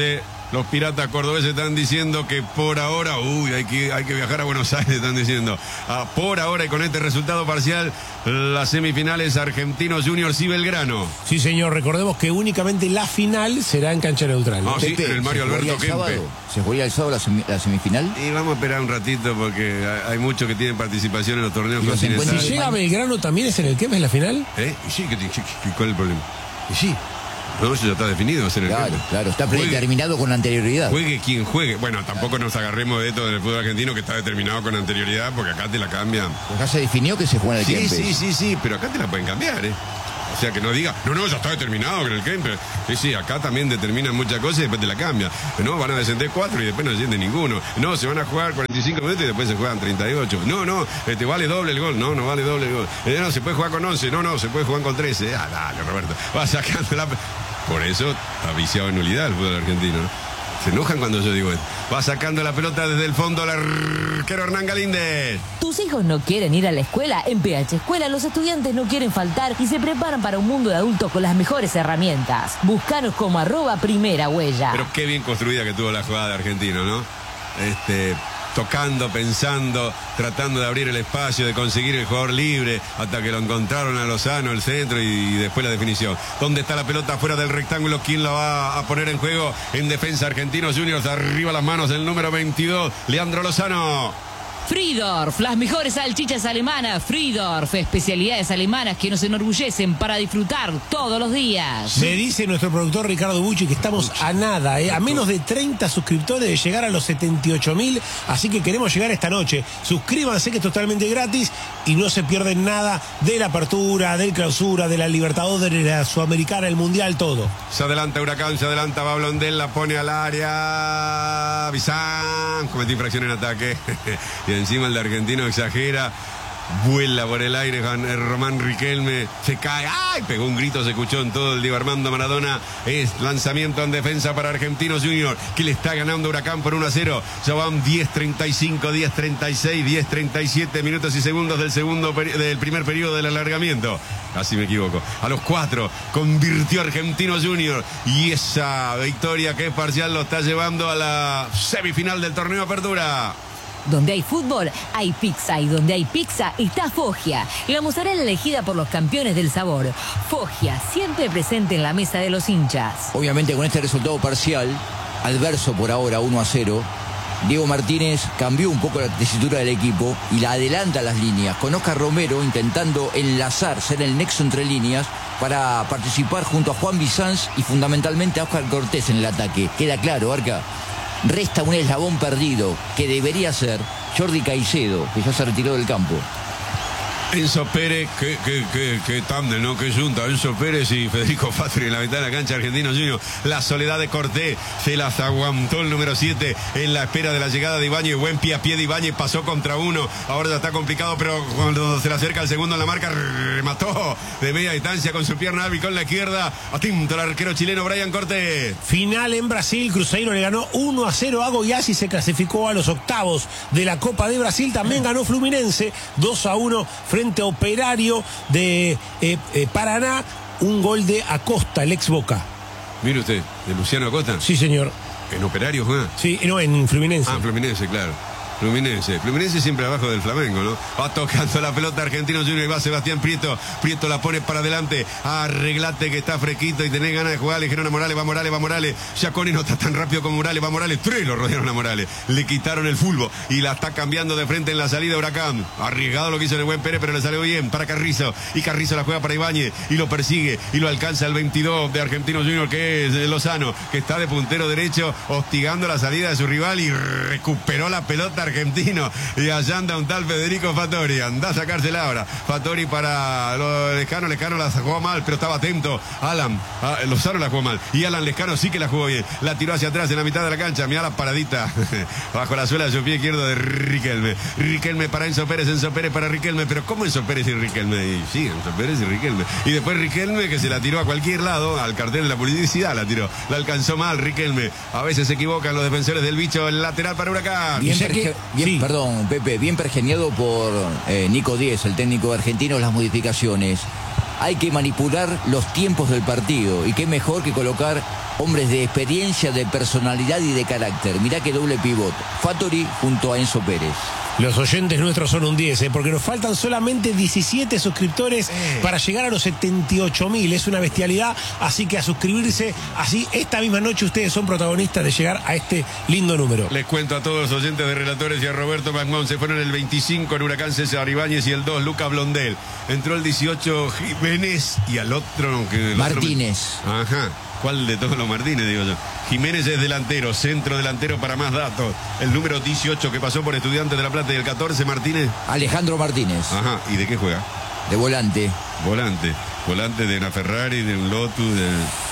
Los piratas cordobeses están diciendo que por ahora, uy, hay que, hay que viajar a Buenos Aires, están diciendo. Ah, por ahora y con este resultado parcial, las semifinales Argentinos Juniors y Belgrano.
Sí, señor, recordemos que únicamente la final será en cancha neutral.
Ah, sí, en el Mario Alberto Kempe.
¿Se jugaría el sábado la, semi, la semifinal?
Y vamos a esperar un ratito porque hay, hay muchos que tienen participación en los torneos
Y los
continentales.
Si llega Belgrano, ¿también es en el Kempes la final?
¿Eh? Y sí, ¿qué, qué, qué, ¿cuál es el problema?
Y sí.
No, eso ya está definido, va a ser el
Claro,
Kempe.
claro, está
Juegue-
predeterminado con anterioridad.
Juegue quien juegue. Bueno, tampoco nos agarremos de esto del fútbol argentino que está determinado con anterioridad porque acá te la cambian.
Acá se definió que se juega en el
Sí,
Kempes.
sí, sí, sí, pero acá te la pueden cambiar, ¿eh? O sea, que no diga, no, no, ya está determinado con el Kempe. Sí, sí, acá también determinan muchas cosas y después te la cambian. No, van a descender cuatro y después no desciende ninguno. No, se van a jugar cuarenta y cinco minutos y después se juegan treinta y ocho. No, no, te vale doble el gol. No, no vale doble el gol. Eh, no, se puede jugar con once. No, no, se puede jugar con trece. Ah, dale, Roberto. Va sacando la... Por eso está viciado en nulidad el fútbol argentino, ¿no? Se enojan cuando yo digo esto. Va sacando la pelota desde el fondo el arquero Hernán Galíndez.
¿Tus hijos no quieren ir a la escuela? En P H Escuela los estudiantes no quieren faltar y se preparan para un mundo de adultos con las mejores herramientas. Búscanos como arroba primera huella.
Pero qué bien construida que tuvo la jugada de Argentino, ¿no? Este, tocando, pensando, tratando de abrir el espacio, de conseguir el jugador libre, hasta que lo encontraron a Lozano, el centro, y, y después la definición. ¿Dónde está la pelota fuera del rectángulo? ¿Quién la va a poner en juego? En defensa, Argentinos Juniors, arriba las manos, el número veintidós, Leandro Lozano.
Friedorf, las mejores salchichas alemanas. Friedorf, especialidades alemanas que nos enorgullecen para disfrutar todos los días.
Me dice nuestro productor Ricardo Bucci que estamos a nada, eh, a menos de treinta suscriptores de llegar a los setenta y ocho mil, así que queremos llegar esta noche. Suscríbanse, que es totalmente gratis y no se pierden nada de la apertura, del clausura, de la Libertadores, de la Sudamericana, el Mundial, todo.
Se adelanta Huracán, se adelanta va Blondel, la pone al área. Bizán, cometió infracción en ataque. Y encima el de Argentino exagera. Vuela por el aire Román Riquelme, se cae, ¡ay! Pegó un grito, se escuchó en todo el Diego Armando Maradona. Es lanzamiento en defensa para Argentinos Junior, que le está ganando Huracán por uno a cero. Ya van diez treinta y cinco, diez treinta y seis, diez treinta y siete minutos y segundos del segundo del primer periodo del alargamiento. Casi me equivoco. A los cuatro convirtió Argentinos Junior y esa victoria que es parcial lo está llevando a la semifinal del torneo Apertura.
Donde hay fútbol, hay pizza. Y donde hay pizza, está Foggia. La mozzarella elegida por los campeones del sabor. Foggia, siempre presente en la mesa de los hinchas.
Obviamente con este resultado parcial, adverso por ahora, uno a cero, Diego Martínez cambió un poco la tesitura del equipo y la adelanta a las líneas, con Oscar Romero intentando enlazar, ser el nexo entre líneas para participar junto a Juan Bizanz y fundamentalmente a Oscar Cortés en el ataque. Queda claro, Arca. Resta un eslabón perdido que debería ser Jordi Caicedo, que ya se retiró del campo.
Enzo Pérez, que, que, que, que tándem, ¿no? Que junta. Enzo Pérez y Federico Fatri en la mitad de la cancha, Argentinos Juniors. La soledad de Cortés se las aguantó el número siete en la espera de la llegada de Ibáñez. Buen pie a pie de Ibáñez, pasó contra uno. Ahora ya está complicado, pero cuando se le acerca el segundo en la marca, remató de media distancia con su pierna hábil con la izquierda. Atento el arquero chileno Brian Cortés.
Final en Brasil, Cruzeiro le ganó uno a cero a Goiás y se clasificó a los octavos de la Copa de Brasil. También ganó Fluminense dos a uno frente a Operario de eh, eh, Paraná, un gol de Acosta, el ex Boca.
Mire usted, de Luciano Acosta.
Sí, señor.
En Operario juega.
Sí, no, en Fluminense.
Ah, Fluminense, claro. Fluminense, Fluminense siempre abajo del Flamengo, ¿no? Va tocando la pelota Argentinos Juniors y va Sebastián Prieto. Prieto la pone para adelante. Arreglate que está fresquito y tenés ganas de jugar. Le dijeron a Morales, va Morales, va Morales. Giaconi no está tan rápido como Morales, va Morales. Tres lo rodearon a Morales. Le quitaron el fútbol y la está cambiando de frente en la salida Huracán. Arriesgado lo que hizo en el buen Pérez, pero le salió bien para Carrizo. Y Carrizo la juega para Ibáñez y lo persigue y lo alcanza el veintidós de Argentinos Juniors, que es Lozano, que está de puntero derecho hostigando la salida de su rival y recuperó la pelota Argentino. Y allá anda un tal Federico Fattori. Anda a sacársela ahora. Fattori para los Lescano. Lescano la jugó mal, pero estaba atento. Alan, ah, Lozano la jugó mal. Y Alan Lescano sí que la jugó bien. La tiró hacia atrás en la mitad de la cancha. Mirá la paradita bajo la suela de su pie izquierdo de Riquelme. Riquelme para Enzo Pérez. Enzo Pérez para Riquelme. Pero ¿cómo Enzo Pérez y Riquelme? Y sí, Enzo Pérez y Riquelme. Y después Riquelme, que se la tiró a cualquier lado. Al cartel de la publicidad la tiró. La alcanzó mal Riquelme. A veces se equivocan los defensores del bicho. El lateral para Huracán.
Bien,
Ya que-
perge- bien,
sí.
Perdón, Pepe, bien pergeniado por eh, Nico Díez, el técnico argentino, las modificaciones. hay que manipular los tiempos del partido. Y qué mejor que colocar hombres de experiencia, de personalidad y de carácter. Mirá qué doble pivot. Fattori junto a Enzo Pérez.
Los oyentes nuestros son un diez, ¿eh? Porque nos faltan solamente diecisiete suscriptores
eh.
para llegar a los setenta y ocho mil. Es una bestialidad, así que a suscribirse. Así, esta misma noche ustedes son protagonistas de llegar a este lindo número.
Les cuento a todos los oyentes de Relatores y a Roberto Magmón. Se fueron el veinticinco en Huracán César Ibáñez y el dos Lucas Blondel. Entró el dieciocho Jiménez y al otro... Que el
Martínez.
Otro... Ajá. ¿Cuál de todos los Martínez, digo yo? Jiménez es delantero, centro delantero para más datos. El número dieciocho que pasó por Estudiantes de La Plata y el catorce, Martínez.
Alejandro Martínez.
Ajá, ¿y de qué juega?
De volante.
Volante. Volante de una Ferrari, de un Lotus, de...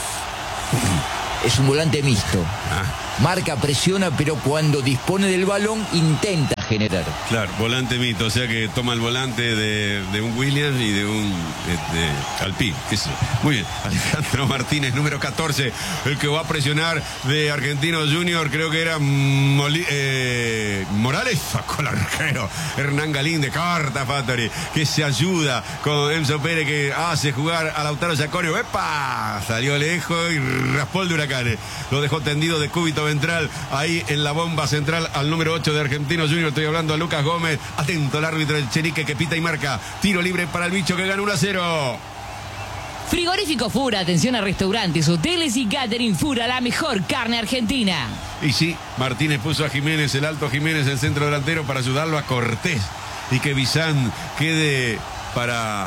Es un volante mixto.
Ah.
Marca, presiona, pero cuando dispone del balón intenta generar.
Claro, volante mixto, o sea que toma el volante de, de un Williams y de un este, Alpine. ¿Qué es eso? Muy bien, Alejandro Martínez, número catorce, el que va a presionar de Argentinos Junior, creo que era Moli, eh, Morales, sacó el arquero, Hernán Galín de carta, Fattori, que se ayuda con Enzo Pérez, que hace jugar a Lautaro Yaconio. ¡Epa! Salió lejos y raspó el de Huracanes. Lo dejó tendido de cúbito ventral ahí en la bomba central al número ocho de Argentinos Junior. Estoy hablando a Lucas Gómez. Atento el árbitro del Chenique que pita y marca. Tiro libre para el bicho que gana uno a cero.
Frigorífico Fura, atención a restaurantes, hoteles y catering. Fura, la mejor carne argentina.
Y sí, Martínez puso a Jiménez, el alto Jiménez, el centro delantero, para ayudarlo a Cortés. Y que Bizán quede para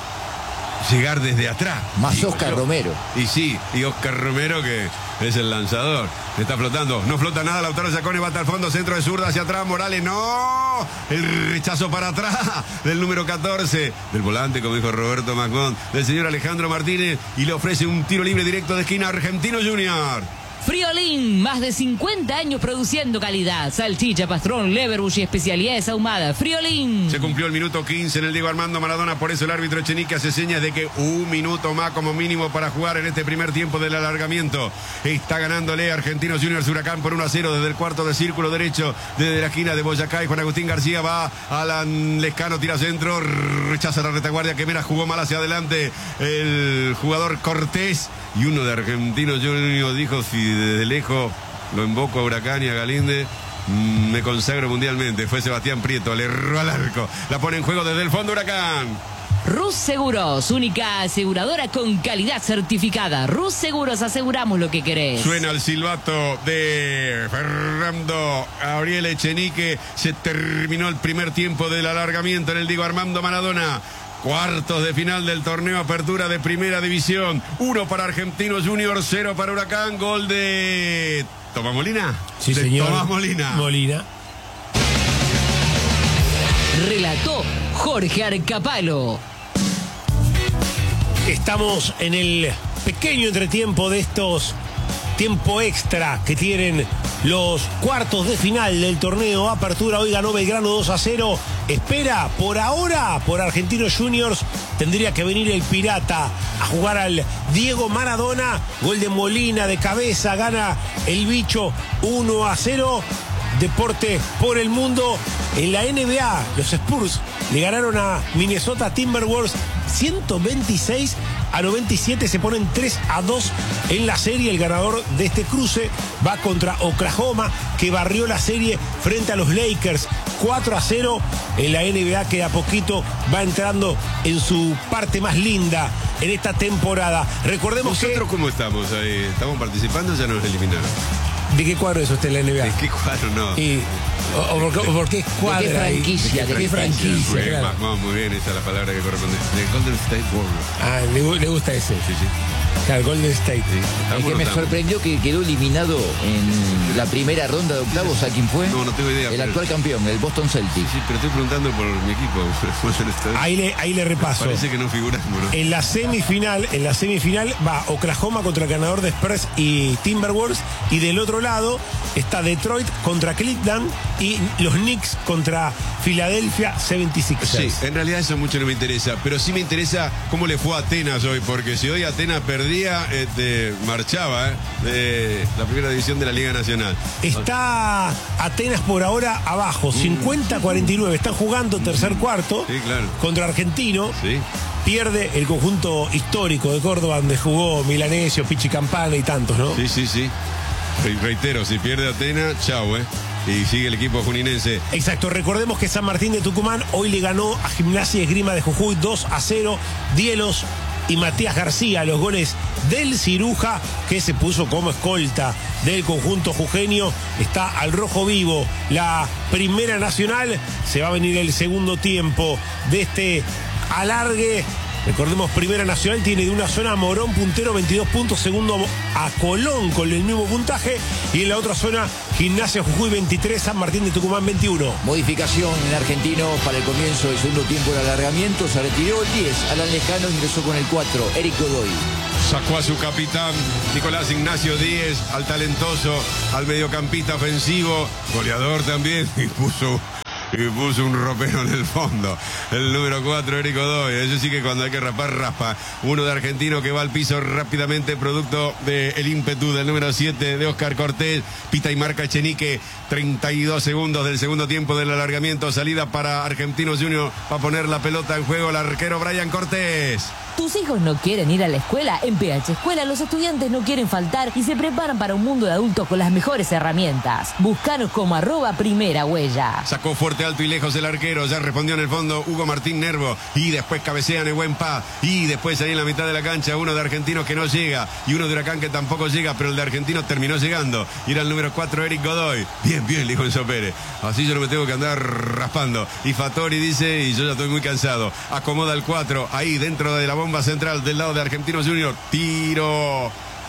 llegar desde atrás.
Más Oscar Romero.
Y sí, y Oscar Romero, que es el lanzador. Está flotando. No flota nada. Lautaro Yaconio va hasta el fondo. Centro de zurda hacia atrás. Morales, no. El rechazo para atrás del número catorce. Del volante, como dijo Roberto Magmón. Del señor Alejandro Martínez. Y le ofrece un tiro libre directo de esquina a Argentinos Junior.
Friolín, más de cincuenta años produciendo calidad. Salchicha, pastrón, leverbush y especialidades ahumadas. Friolín.
Se cumplió el minuto quince en el Diego Armando Maradona, por eso el árbitro Echenique hace señas de que un minuto más como mínimo para jugar en este primer tiempo del alargamiento. Está ganándole Argentinos Juniors Huracán por uno a cero desde el cuarto de círculo derecho, desde la esquina de Boyacá, y Juan Agustín García va Alan Lescano, tira centro, rechaza la retaguardia, que Mera jugó mal hacia adelante el jugador Cortés, y uno de Argentinos Juniors dijo: si desde lejos lo invoco a Huracán y a Galíndez, me consagro mundialmente. Fue Sebastián Prieto, le erró al arco. La pone en juego desde el fondo Huracán.
Rus Seguros, única aseguradora con calidad certificada. Rus Seguros, aseguramos lo que querés.
Suena el silbato de Fernando Gabriel Echenique. Se terminó el primer tiempo del alargamiento en el Diego Armando Maradona. Cuartos de final del torneo Apertura de Primera División. Uno para Argentinos Juniors, cero para Huracán. Gol de Tomás Molina.
Sí,
de
señor.
Tomás Molina.
Molina.
Relató Jorge Arcapalo.
Estamos en el pequeño entretiempo de estos tiempo extra que tienen los cuartos de final del torneo Apertura. Hoy ganó Belgrano dos a cero. Espera, por ahora, por Argentinos Juniors, tendría que venir el Pirata a jugar al Diego Maradona. Gol de Molina de cabeza, gana el bicho uno a cero. Deporte por el mundo. En la N B A, los Spurs le ganaron a Minnesota Timberwolves ciento veintiséis a noventa y siete, se ponen tres a dos en la serie. El ganador de este cruce va contra Oklahoma, que barrió la serie frente a los Lakers cuatro a cero en la N B A, que a poquito va entrando en su parte más linda en esta temporada. Recordemos que...
¿Nosotros cómo estamos ahí? ¿Estamos participando o ya nos eliminaron?
¿De qué cuadro es usted en la N B A?
¿De qué cuadro no?
Y, o, o, por, o por qué cuadra?
¿De qué franquicia?
¿De qué franquicia?
Muy,
Claro.
muy, muy bien, esa es la palabra que corresponde. De Golden State Warriors.
Ah, le, le gusta ese.
Sí, sí.
Claro, Golden State.
Sí,
El
estamos,
que me
estamos.
sorprendió que quedó eliminado en la primera ronda de octavos, ¿a quién fue?
No, no tengo idea.
El
pero-
actual campeón, el Boston Celtics.
Sí, pero estoy preguntando por mi equipo. Golden State.
Ahí le, ahí le repaso.
Parece que no figuramos, ¿no?
En la semifinal, en la semifinal va Oklahoma contra el ganador de Spurs y Timberwolves, y del otro lado está Detroit contra Cleveland y los Knicks contra Philadelphia setenta y seis ers.
Sí, en realidad eso mucho no me interesa, pero sí me interesa cómo le fue a Atenas hoy, porque si hoy Atenas perdía, este, marchaba ¿eh? de la primera división de la Liga Nacional.
Está Atenas por ahora abajo, cincuenta a cuarenta y nueve. Están jugando tercer cuarto
Sí, claro.
contra Argentino.
Sí.
pierde el conjunto histórico de Córdoba, donde jugó Milanesio, Pichi Campana y tantos, ¿no?
Sí, sí, sí. Reitero, si pierde Atenas, chau, ¿eh? Y sigue el equipo juninense.
Exacto, recordemos que San Martín de Tucumán hoy le ganó a Gimnasia y Esgrima de Jujuy dos a cero. Dielos y Matías García, los goles del Ciruja, que se puso como escolta del conjunto jujeño. Está al rojo vivo la Primera Nacional. Se va a venir el segundo tiempo de este alargue. Recordemos, Primera Nacional tiene de una zona Morón puntero, veintidós puntos, segundo a Colón con el mismo puntaje, y en la otra zona Gimnasia Jujuy veintitrés, San Martín de Tucumán veintiuno.
Modificación en Argentino para el comienzo del segundo tiempo del alargamiento. Se retiró el diez, Alan Lejano ingresó con el cuatro, Eric Godoy.
Sacó a su capitán Nicolás Ignacio Díez, al talentoso, al mediocampista ofensivo, goleador también, y puso... Y puso un ropero en el fondo. El número cuatro, Eric Godoy. Eso sí que cuando hay que raspar, raspa. Uno de Argentino que va al piso rápidamente, producto del ímpetu del número siete de Oscar Cortés. Pita y marca Echenique. treinta y dos segundos del segundo tiempo del alargamiento. Salida para Argentinos Juniors. Va a poner la pelota en juego el arquero Brian Cortés.
¿Tus hijos no quieren ir a la escuela? En P H Escuela los estudiantes no quieren faltar y se preparan para un mundo de adultos con las mejores herramientas. Búscanos como arroba primera huella.
Sacó fuerte, alto y lejos el arquero. Ya respondió en el fondo Hugo Martín Nervo. Y después cabecea Nehuen Paz. Y después ahí en la mitad de la cancha uno de Argentinos que no llega. Y uno de Huracán que tampoco llega, pero el de Argentinos terminó llegando. Y era el número cuatro, Eric Godoy. Bien, bien, le dijo Enzo Pérez. Así yo no me tengo que andar raspando. Y Fattori dice, y yo ya estoy muy cansado. Acomoda el cuatro ahí dentro de la bomba central del lado de Argentinos Juniors. Tiro.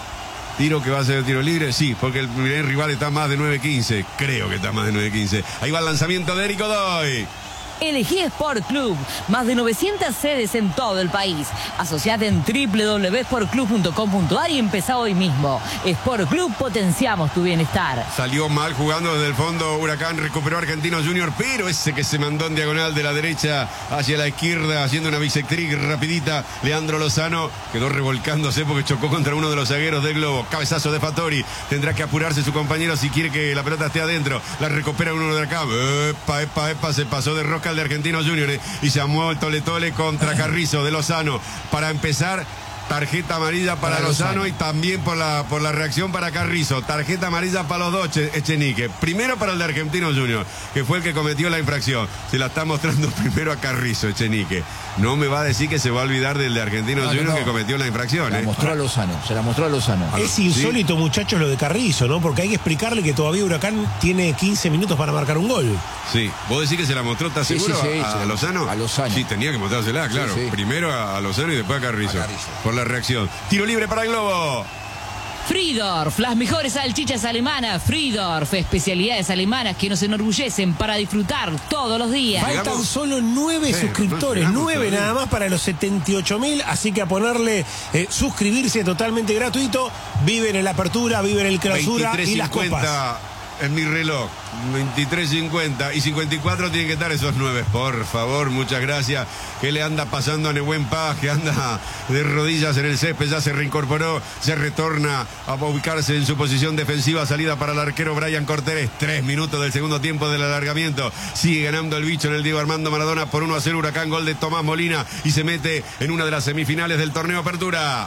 Tiro que va a ser tiro libre, sí, porque el primer rival está más de nueve quince. Creo que está más de nueve quince. Ahí va el lanzamiento de Eric Godoy.
Elegí Sport Club, más de novecientas sedes en todo el país. Asociate en doble u doble u doble u punto sport club punto com punto a r y empezá hoy mismo. Sport Club, potenciamos tu bienestar.
Salió mal jugando desde el fondo Huracán, recuperó Argentinos Junior, pero ese que se mandó en diagonal de la derecha hacia la izquierda, haciendo una bisectric rapidita, Leandro Lozano quedó revolcándose porque chocó contra uno de los zagueros del Globo. Cabezazo de Fattori, tendrá que apurarse su compañero si quiere que la pelota esté adentro. La recupera uno de acá. Epa, epa, epa, se pasó de rosca de Argentinos Juniors y se amó el tole tole contra Carrizo de Lozano. Para empezar, tarjeta amarilla para, para Lozano, Lozano y también por la, por la reacción para Carrizo. Tarjeta amarilla para los dos, Echenique. Primero para el de Argentinos Juniors, que fue el que cometió la infracción. Se la está mostrando primero a Carrizo, Echenique. No me va a decir que se va a olvidar del de Argentinos no, Juniors no. que cometió la infracción.
Se la
¿eh?
mostró a Lozano, se la mostró a Lozano.
Es insólito, ¿sí? Muchachos, lo de Carrizo, ¿no? Porque hay que explicarle que todavía Huracán tiene quince minutos para marcar un gol.
Sí, vos decís que se la mostró, ¿estás
sí,
seguro?
Sí, sí,
a,
sí,
a Lozano.
A Lozano.
Sí, tenía que mostrársela, claro. Sí, sí. Primero a, a Lozano y después a Carrizo, a Carrizo. Por la reacción. Tiro libre para el Globo.
Friedorf, las mejores salchichas alemanas. Friedorf, especialidades alemanas que nos enorgullecen para disfrutar todos los días.
Faltan solo nueve sí, suscriptores, nueve nada más para los setenta y ocho mil, así que a ponerle eh, suscribirse totalmente gratuito. Viven en la apertura, viven en el clausura y las copas.
En mi reloj, veintitrés cincuenta y cincuenta y cuatro tienen que estar esos nueve, por favor, muchas gracias. ¿Qué le anda pasando a Nehuen Paz? Que anda de rodillas en el césped, ya se reincorporó, se retorna a ubicarse en su posición defensiva, salida para el arquero Brian Cortés. Tres minutos del segundo tiempo del alargamiento, sigue ganando el bicho en el Diego Armando Maradona por uno a cero Huracán, gol de Tomás Molina y se mete en una de las semifinales del torneo Apertura.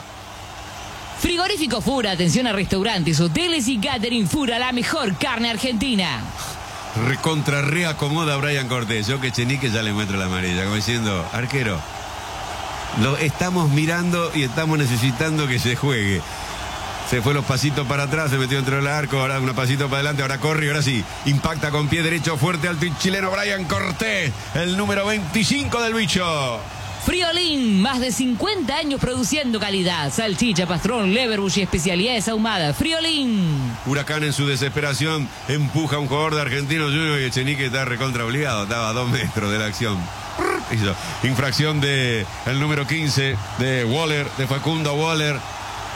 Frigorífico Fura, atención a restaurantes, hoteles y catering. Fura, la mejor carne argentina.
Recontra reacomoda a Brian Cortés. Yo que Echenique ya le muestro la amarilla, como diciendo, arquero, lo estamos mirando y estamos necesitando que se juegue. Se fue los pasitos para atrás, se metió dentro del arco, ahora un pasito para adelante, ahora corre y ahora sí, impacta con pie derecho, fuerte, alto y chileno Brian Cortés, el número veinticinco del bicho.
Friolín, más de cincuenta años produciendo calidad. Salchicha, pastrón, leverbush y especialidades ahumadas. Friolín.
Huracán en su desesperación empuja a un jugador de Argentinos Juniors y Echenique está recontra obligado. Estaba a dos metros de la acción. Hizo infracción de el número quince de Waller, de Facundo Waller.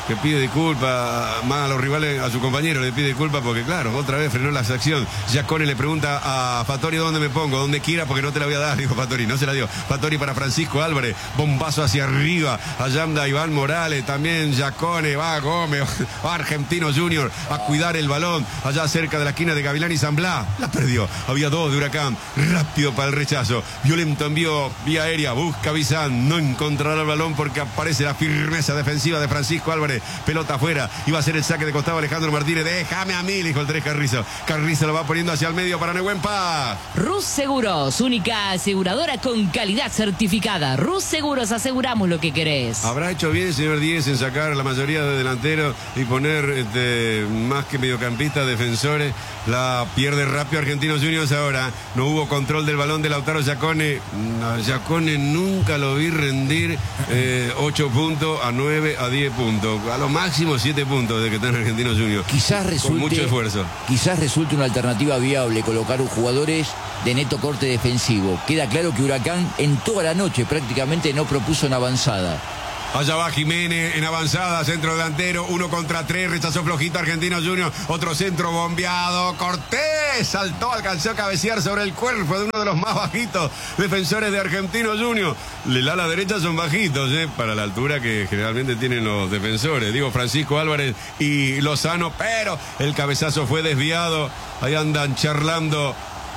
que pide disculpas más a los rivales, a su compañero le pide disculpas porque claro, otra vez frenó la acción. Giacone le pregunta a Fattori dónde me pongo, donde quiera porque no te la voy a dar, dijo Fattori, no se la dio. Fattori para Francisco Álvarez, bombazo hacia arriba, allá anda Iván Morales, también Giacone, va Gómez, va Argentino Junior a cuidar el balón, allá cerca de la esquina de Gavilán y San Blas, la perdió, había dos de Huracán, rápido para el rechazo, violento envío vía aérea, busca Bizán, no encontrará el balón porque aparece la firmeza defensiva de Francisco Álvarez, pelota afuera, iba a ser el saque de costado Alejandro Martínez, déjame a mí, dijo el tres Carrizo, Carrizo lo va poniendo hacia el medio para Nehuen Paz.
Rus Seguros, única aseguradora con calidad certificada. Rus Seguros, aseguramos lo que querés.
Habrá hecho bien el señor Díez en sacar la mayoría de delanteros y poner este, más que mediocampistas, defensores. La pierde rápido Argentinos Juniors ahora. No hubo control del balón de Lautaro Giacone. A Giacone nunca lo vi rendir eh, ocho puntos a nueve a diez puntos. A lo máximo siete puntos de que está en Argentinos Juniors.
Quizás resulte,
con mucho esfuerzo.
Quizás resulte una alternativa viable colocar jugadores de neto corte defensivo. Queda claro que Huracán en toda la noche prácticamente no propuso una avanzada.
Allá va Jiménez en avanzada, centro delantero, uno contra tres, rechazó flojito Argentinos Juniors, otro centro bombeado, Cortés saltó, alcanzó a cabecear sobre el cuerpo de uno de los más bajitos defensores de Argentinos Juniors. El ala derecha son bajitos, ¿eh? Para la altura que generalmente tienen los defensores, digo Francisco Álvarez y Lozano, pero el cabezazo fue desviado, ahí andan charlando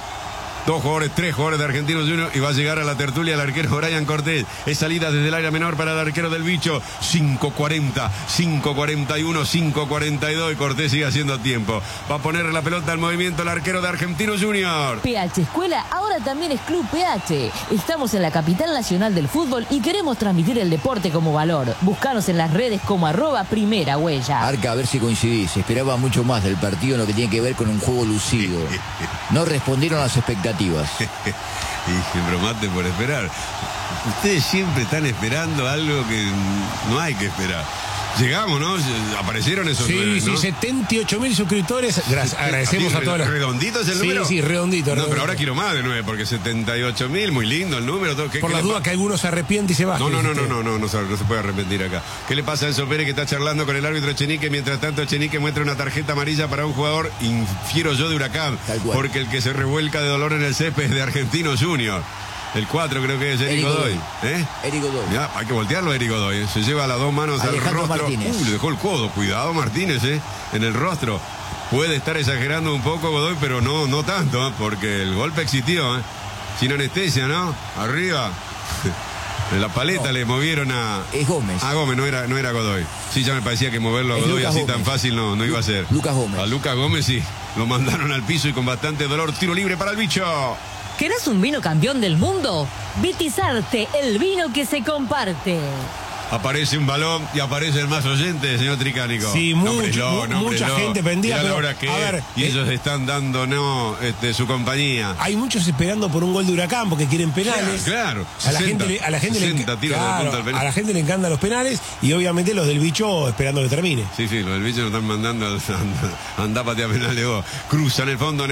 dos jugadores, tres jugadores de Argentinos Juniors y va a llegar a la tertulia el arquero Brian Cortés. Es salida desde el área menor para el arquero del Bicho. cinco cuarenta, cinco cuarenta y uno, cinco cuarenta y dos y Cortés sigue haciendo tiempo. Va a poner la pelota al movimiento el arquero de Argentinos Juniors.
P H Escuela ahora también es Club P H. Estamos en la capital nacional del fútbol y queremos transmitir el deporte como valor. Búscanos en las redes como arroba primera huella.
Arca, a ver si coincidís. Esperaba mucho más del partido en lo que tiene que ver con un juego lucido. No respondieron a las expectativas.
Y bromate por esperar. Ustedes siempre están esperando algo que no hay que esperar. Llegamos, ¿no? Aparecieron esos
sí,
nueve,
sí,
¿no?
setenta y ocho mil suscriptores. Gracias, agradecemos a todos los...
¿Redondito es el
sí,
número?
Sí, sí, redondito,
No,
redondito.
pero ahora quiero más de nueve, porque setenta y ocho mil, muy lindo el número. Todo. ¿Qué,
Por
qué
la
le
duda
pa-
que alguno se arrepiente y se baje.
No, no, no, no,
dijiste.
no, no, no, se, no se puede arrepentir acá. ¿Qué le pasa a Enzo Pérez que está charlando con el árbitro Echenique? Mientras tanto Echenique muestra una tarjeta amarilla para un jugador, infiero yo, de Huracán.
Tal cual.
Porque el que se revuelca de dolor en el césped es de Argentinos Juniors. El cuatro creo que es Eric
Eric
Godoy.
Godoy.
¿Eh?
Eric Godoy.
Ya, hay que voltearlo a Eric Godoy. ¿eh? Se lleva las dos manos
Alejandro
al rostro.
Martínez.
Uh, le dejó el codo. Cuidado Martínez, ¿eh? En el rostro. Puede estar exagerando un poco Godoy, pero no, no tanto, ¿eh? Porque el golpe existió, ¿eh? Sin anestesia, ¿no? Arriba. En la paleta no. Le movieron a...
Es Gómez.
A Gómez, no era, no era Godoy. Sí, ya me parecía que moverlo a
Es
Godoy
Lucas
así
Gómez.
tan fácil no, no iba a ser.
Lucas Gómez.
A Lucas Gómez sí. Lo mandaron al piso y con bastante dolor. Tiro libre para el Bicho.
¿Querés un vino campeón del mundo? Vitizarte, el vino que se comparte.
Aparece un balón y aparece el más oyente, señor Tricánico.
Sí,
Nómbrelo,
mucho,
nómbrelo.
mucha gente pendía,
Mirá la
pero,
hora que
a
es,
ver,
y
eh,
ellos están dando no este, su compañía.
Hay muchos esperando por un gol de Huracán porque quieren penales.
Claro,
A la
sesenta,
gente, le- a la gente le
sesenta
enca-
tiros de
claro,
punta al penal.
a la gente le encantan los penales y obviamente los del Bicho esperando que termine.
Sí, sí, los del bicho nos están mandando a andar patea penales vos. Cruza en el fondo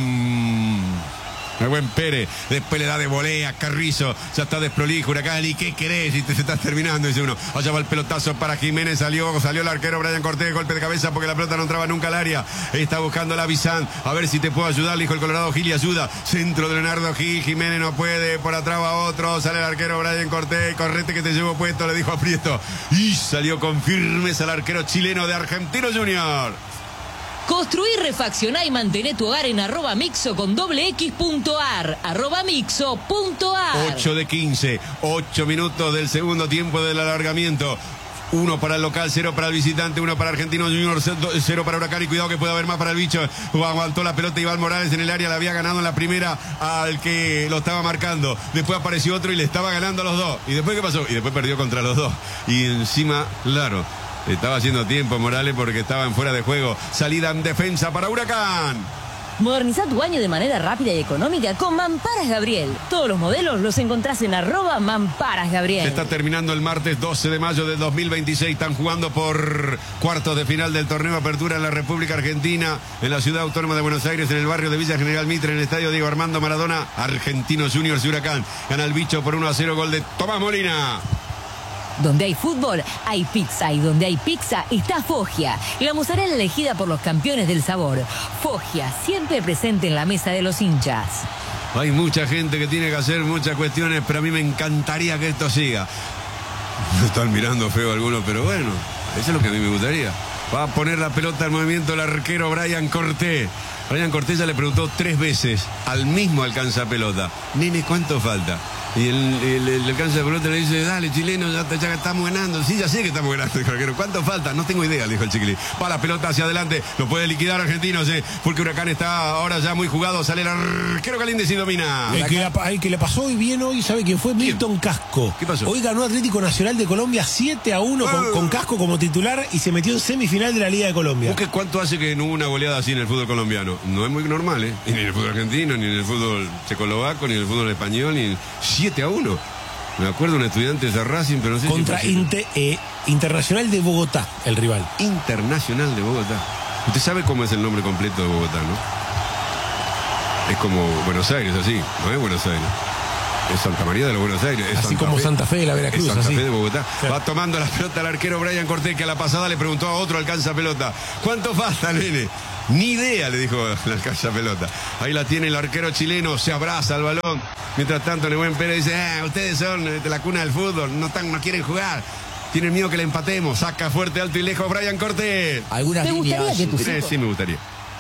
Nehuen Nehuen Pérez, después le da de volea, Carrizo, ya está desprolijo, Huracán, ¿y qué querés? Y te se estás terminando, dice uno. Allá va el pelotazo para Jiménez, salió, salió el arquero Brian Cortés, golpe de cabeza porque la pelota no entraba nunca al área. Está buscando la Bizán, a ver si te puedo ayudar, le dijo el Colorado Gil y ayuda. Centro de Leonardo Gil, Jiménez no puede, por atrás va otro, sale el arquero Brian Cortés, correte que te llevo puesto, le dijo a Prieto. Y salió con firmeza el arquero chileno de Argentinos Juniors.
Construí, refaccioná y mantené tu hogar en arroba mixo con doble x punto ar. Arroba mixo punto ar.
ocho de quince, ocho minutos del segundo tiempo del alargamiento. Uno para el local, cero para el visitante, uno para Argentinos Juniors, cero para Huracán y cuidado que puede haber más para el Bicho. Aguantó la pelota Iván Morales en el área, la había ganado en la primera al que lo estaba marcando. Después apareció otro y le estaba ganando a los dos. ¿Y después qué pasó? Y después perdió contra los dos. Y encima, claro, estaba haciendo tiempo Morales porque estaba en fuera de juego. Salida en defensa para Huracán.
Moderniza tu baño de manera rápida y económica con Mamparas Gabriel. Todos los modelos los encontrás en arroba Mamparas Gabriel.
Se está terminando el martes doce de mayo del dos mil veintiséis. Están jugando por cuartos de final del torneo Apertura en la República Argentina, en la ciudad autónoma de Buenos Aires, en el barrio de Villa General Mitre, en el estadio Diego Armando Maradona. Argentinos Juniors y Huracán. Gana el Bicho por uno a cero, gol de Tomás Molina.
Donde hay fútbol, hay pizza. Y donde hay pizza, está Foggia. La mozzarella elegida por los campeones del sabor. Foggia, siempre presente en la mesa de los hinchas.
Hay mucha gente que tiene que hacer muchas cuestiones, pero a mí me encantaría que esto siga. Me están mirando feo algunos, pero bueno, eso es lo que a mí me gustaría. Va a poner la pelota en movimiento el arquero Brian Cortés. Brian Cortés ya le preguntó tres veces al mismo alcanza pelota: nene, ¿cuánto falta? Y el, el, el alcanza pelota le dice: dale, chileno, ya, ya estamos ganando. Sí, ya sé que estamos ganando, dijo el arquero. ¿Cuánto falta? No tengo idea, dijo el chiquilín. Va la pelota hacia adelante, lo puede liquidar Argentinos, eh, porque Huracán está ahora ya muy jugado. Sale el arquero Galíndez y domina.
El que, la, el que le pasó hoy bien hoy, ¿sabe quién fue? Milton Casco.
¿Qué pasó?
Hoy ganó Atlético Nacional de Colombia siete a uno con, con Casco como titular y se metió en semifinal de la Liga de Colombia.
Busque cuánto hace que no hubo una goleada así en el fútbol colombiano. No es muy normal, ¿eh? Ni en el fútbol argentino, ni en el fútbol checoslovaco, ni en el fútbol español, ni siete a uno. Me acuerdo un estudiante de Racing, pero no sé
Contra
si
Inter, eh, Internacional de Bogotá, el rival.
Internacional de Bogotá. Usted sabe cómo es el nombre completo de Bogotá, ¿no? Es como Buenos Aires, así. No es Buenos Aires. Es Santa María de los Buenos Aires. Es
así
Santa
como
Fe.
Santa Fe de la Veracruz.
Es Santa
así.
Fe de Bogotá.
Sí.
Va tomando la pelota el arquero Brian Cortés, que a la pasada le preguntó a otro alcanza pelota: ¿cuánto falta, nene? Ni idea, le dijo el alcanza pelota. Ahí la tiene el arquero chileno, se abraza al balón. Mientras tanto, Nebuen Pérez dice: ah, ustedes son de la cuna del fútbol, no, tan, no quieren jugar. Tienen miedo que le empatemos. Saca fuerte, alto y lejos Brian Cortés.
Algunas
¿Te gustaría
líneas,
que tus
Sí, sí, me gustaría.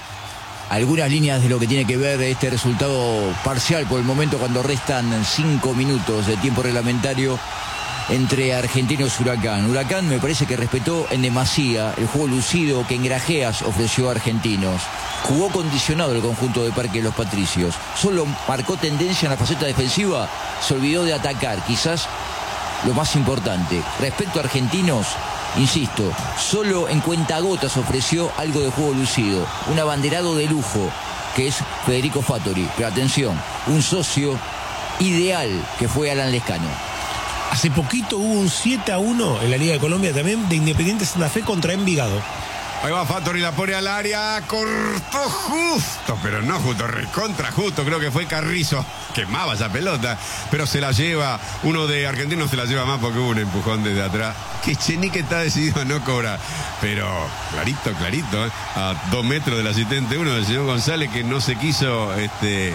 algunas líneas de lo que tiene que ver este resultado parcial por el momento, cuando restan cinco minutos de tiempo reglamentario entre Argentinos y Huracán. Huracán me parece que respetó en demasía el juego lucido que en Grajeas ofreció a Argentinos. Jugó condicionado el conjunto de Parque de los Patricios. Solo marcó tendencia en la faceta defensiva. Se olvidó de atacar, quizás lo más importante. Respecto a Argentinos, insisto, solo en cuentagotas ofreció algo de juego lucido. Un abanderado de lujo, que es Federico Fattori. Pero atención, un socio ideal que fue Alan Lescano.
Hace poquito hubo un siete a uno en la Liga de Colombia también de Independiente Santa Fe contra Envigado.
Ahí va Fattori, la pone al área, cortó justo, pero no justo, recontra justo, creo que fue Carrizo, quemaba esa pelota, pero se la lleva, uno de Argentinos se la lleva más porque hubo un empujón desde atrás, que Chenique está decidido a no cobrar, pero clarito, clarito, ¿eh? A dos metros del asistente uno del señor González, que no se quiso, este...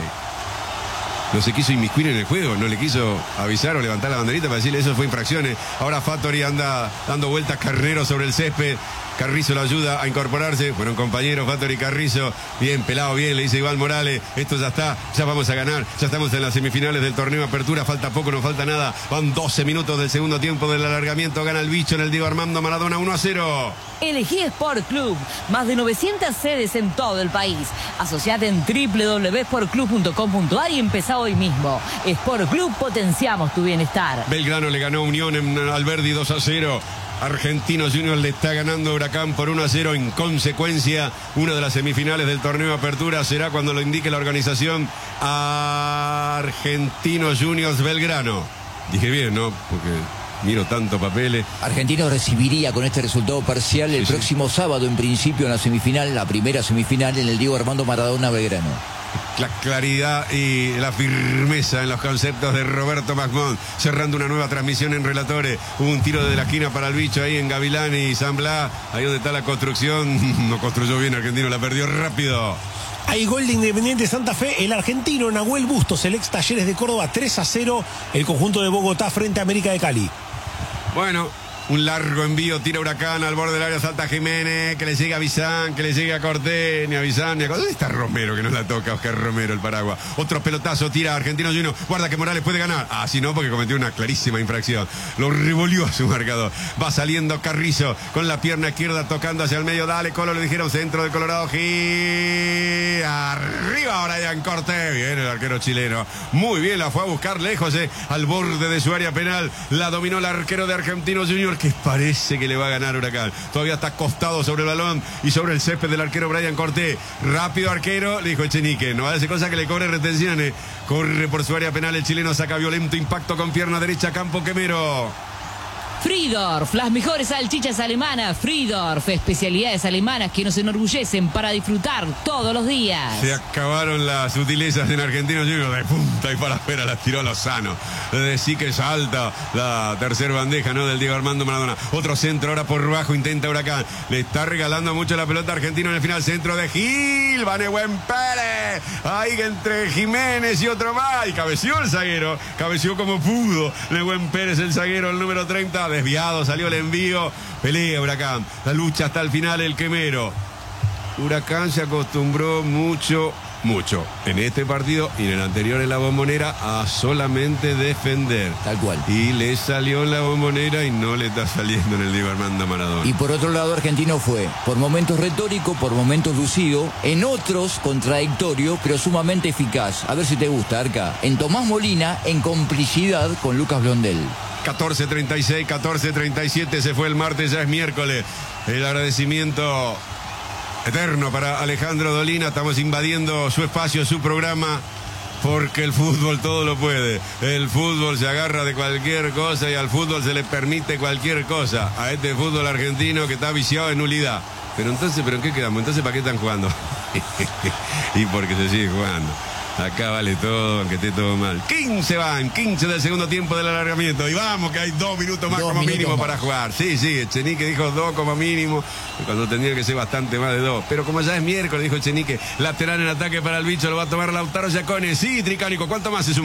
no se quiso inmiscuir en el juego, no le quiso avisar o levantar la banderita para decirle eso fue infracciones. Ahora Fattori anda dando vueltas Carnero sobre el césped. Carrizo lo ayuda a incorporarse. Fueron compañeros Fattori y Carrizo. Bien, pelado, bien, le dice Iván Morales. Esto ya está, ya vamos a ganar. Ya estamos en las semifinales del torneo Apertura. Falta poco, no falta nada. Van doce minutos del segundo tiempo del alargamiento. Gana el bicho en el Diego Armando Maradona uno a cero.
Elegí Sport Club. Más de novecientas sedes en todo el país. Asociate en doble u doble u doble u punto sport club punto com punto a r y empezá hoy mismo. Sport Club, potenciamos tu bienestar.
Belgrano le ganó a Unión en Alberdi dos a cero. Argentinos Juniors le está ganando a Huracán por uno a cero. En consecuencia, una de las semifinales del torneo Apertura será, cuando lo indique la organización, Argentinos Juniors Belgrano. Dije bien, ¿no? Porque miro tanto papeles.
Argentinos recibiría con este resultado parcial el
Sí, sí.
próximo sábado, en principio, en la semifinal, la primera semifinal en el Diego Armando Maradona Belgrano.
La claridad y la firmeza en los conceptos de Roberto Masmón, cerrando una nueva transmisión en Relatores. Hubo un tiro de la esquina para el bicho ahí en Gavilán y San Blas, ahí donde está la construcción. No construyó bien Argentino, la perdió rápido.
Hay gol de Independiente Santa Fe. El argentino Nahuel Bustos, el ex Talleres de Córdoba, tres a cero. El conjunto de Bogotá frente a América de Cali.
Bueno, un largo envío, tira Huracán al borde del área, salta Jiménez, que le llegue a Bizán, que le llegue a Cortés, ni a Bizán, ni a... ¿Dónde está Romero, que no la toca Oscar Romero, el paraguas? Otro pelotazo, tira Argentino Junior, guarda que Morales puede ganar. Ah, si no, porque cometió una clarísima infracción. Lo revolvió a su marcador. Va saliendo Carrizo, con la pierna izquierda tocando hacia el medio. Dale, Colo, le dijeron centro del Colorado. Gil, arriba Brian Cortés. Bien el arquero chileno. Muy bien, la fue a buscar lejos, eh, al borde de su área penal. La dominó el arquero de Argentinos Junior, que parece que le va a ganar Huracán. Todavía está acostado sobre el balón y sobre el césped del arquero Brian Cortés. Rápido arquero, le dijo Echenique. No hace cosa que le cobre retenciones. Corre por su área penal el chileno, saca violento impacto con pierna derecha, campo quemero.
Friedorf, las mejores salchichas alemanas. Friedorf, especialidades alemanas que nos enorgullecen para disfrutar todos los días.
Se acabaron las sutilezas en Argentino Junior. De punta y para afuera las tiró Lozano. De sí que salta la tercera bandeja, ¿no? Del Diego Armando Maradona. Otro centro ahora por bajo, intenta Huracán. Le está regalando mucho la pelota Argentino en el final. Centro de Gil, va Nehuen Pérez. Ahí entre Jiménez y otro más. Y cabeció el zaguero. Cabeció como pudo. Nehuen Pérez, el zaguero, el número treinta. Desviado, salió el envío. Pelea Huracán. La lucha hasta el final, el quemero. Huracán se acostumbró mucho, mucho en este partido y en el anterior en la Bombonera a solamente defender.
Tal cual.
Y le salió en la Bombonera y no le está saliendo en el Diego Armando Maradona.
Y por otro lado, Argentino fue por momentos retórico, por momentos lucido, en otros contradictorio, pero sumamente eficaz. A ver si te gusta, Arca. En Tomás Molina, en complicidad con Lucas Blondel.
catorce treinta y seis, catorce treinta y siete, se fue el martes, ya es miércoles. El agradecimiento eterno para Alejandro Dolina. Estamos invadiendo su espacio, su programa, porque el fútbol todo lo puede. El fútbol se agarra de cualquier cosa y al fútbol se le permite cualquier cosa. A este fútbol argentino que está viciado en nulidad. Pero entonces, ¿pero en qué quedamos? Entonces, ¿para qué están jugando? Y porque se sigue jugando. Acá vale todo, aunque esté todo mal. quince van, quince del segundo tiempo del alargamiento. Y vamos, que hay dos minutos más
dos
como
minutos
mínimo
más.
para jugar. Sí, sí, Echenique dijo dos como mínimo, cuando tendría que ser bastante más de dos. Pero como ya es miércoles, dijo Echenique, lateral en ataque para el bicho, lo va a tomar Lautaro Giacone. Sí, Tricánico, ¿cuánto más se suma?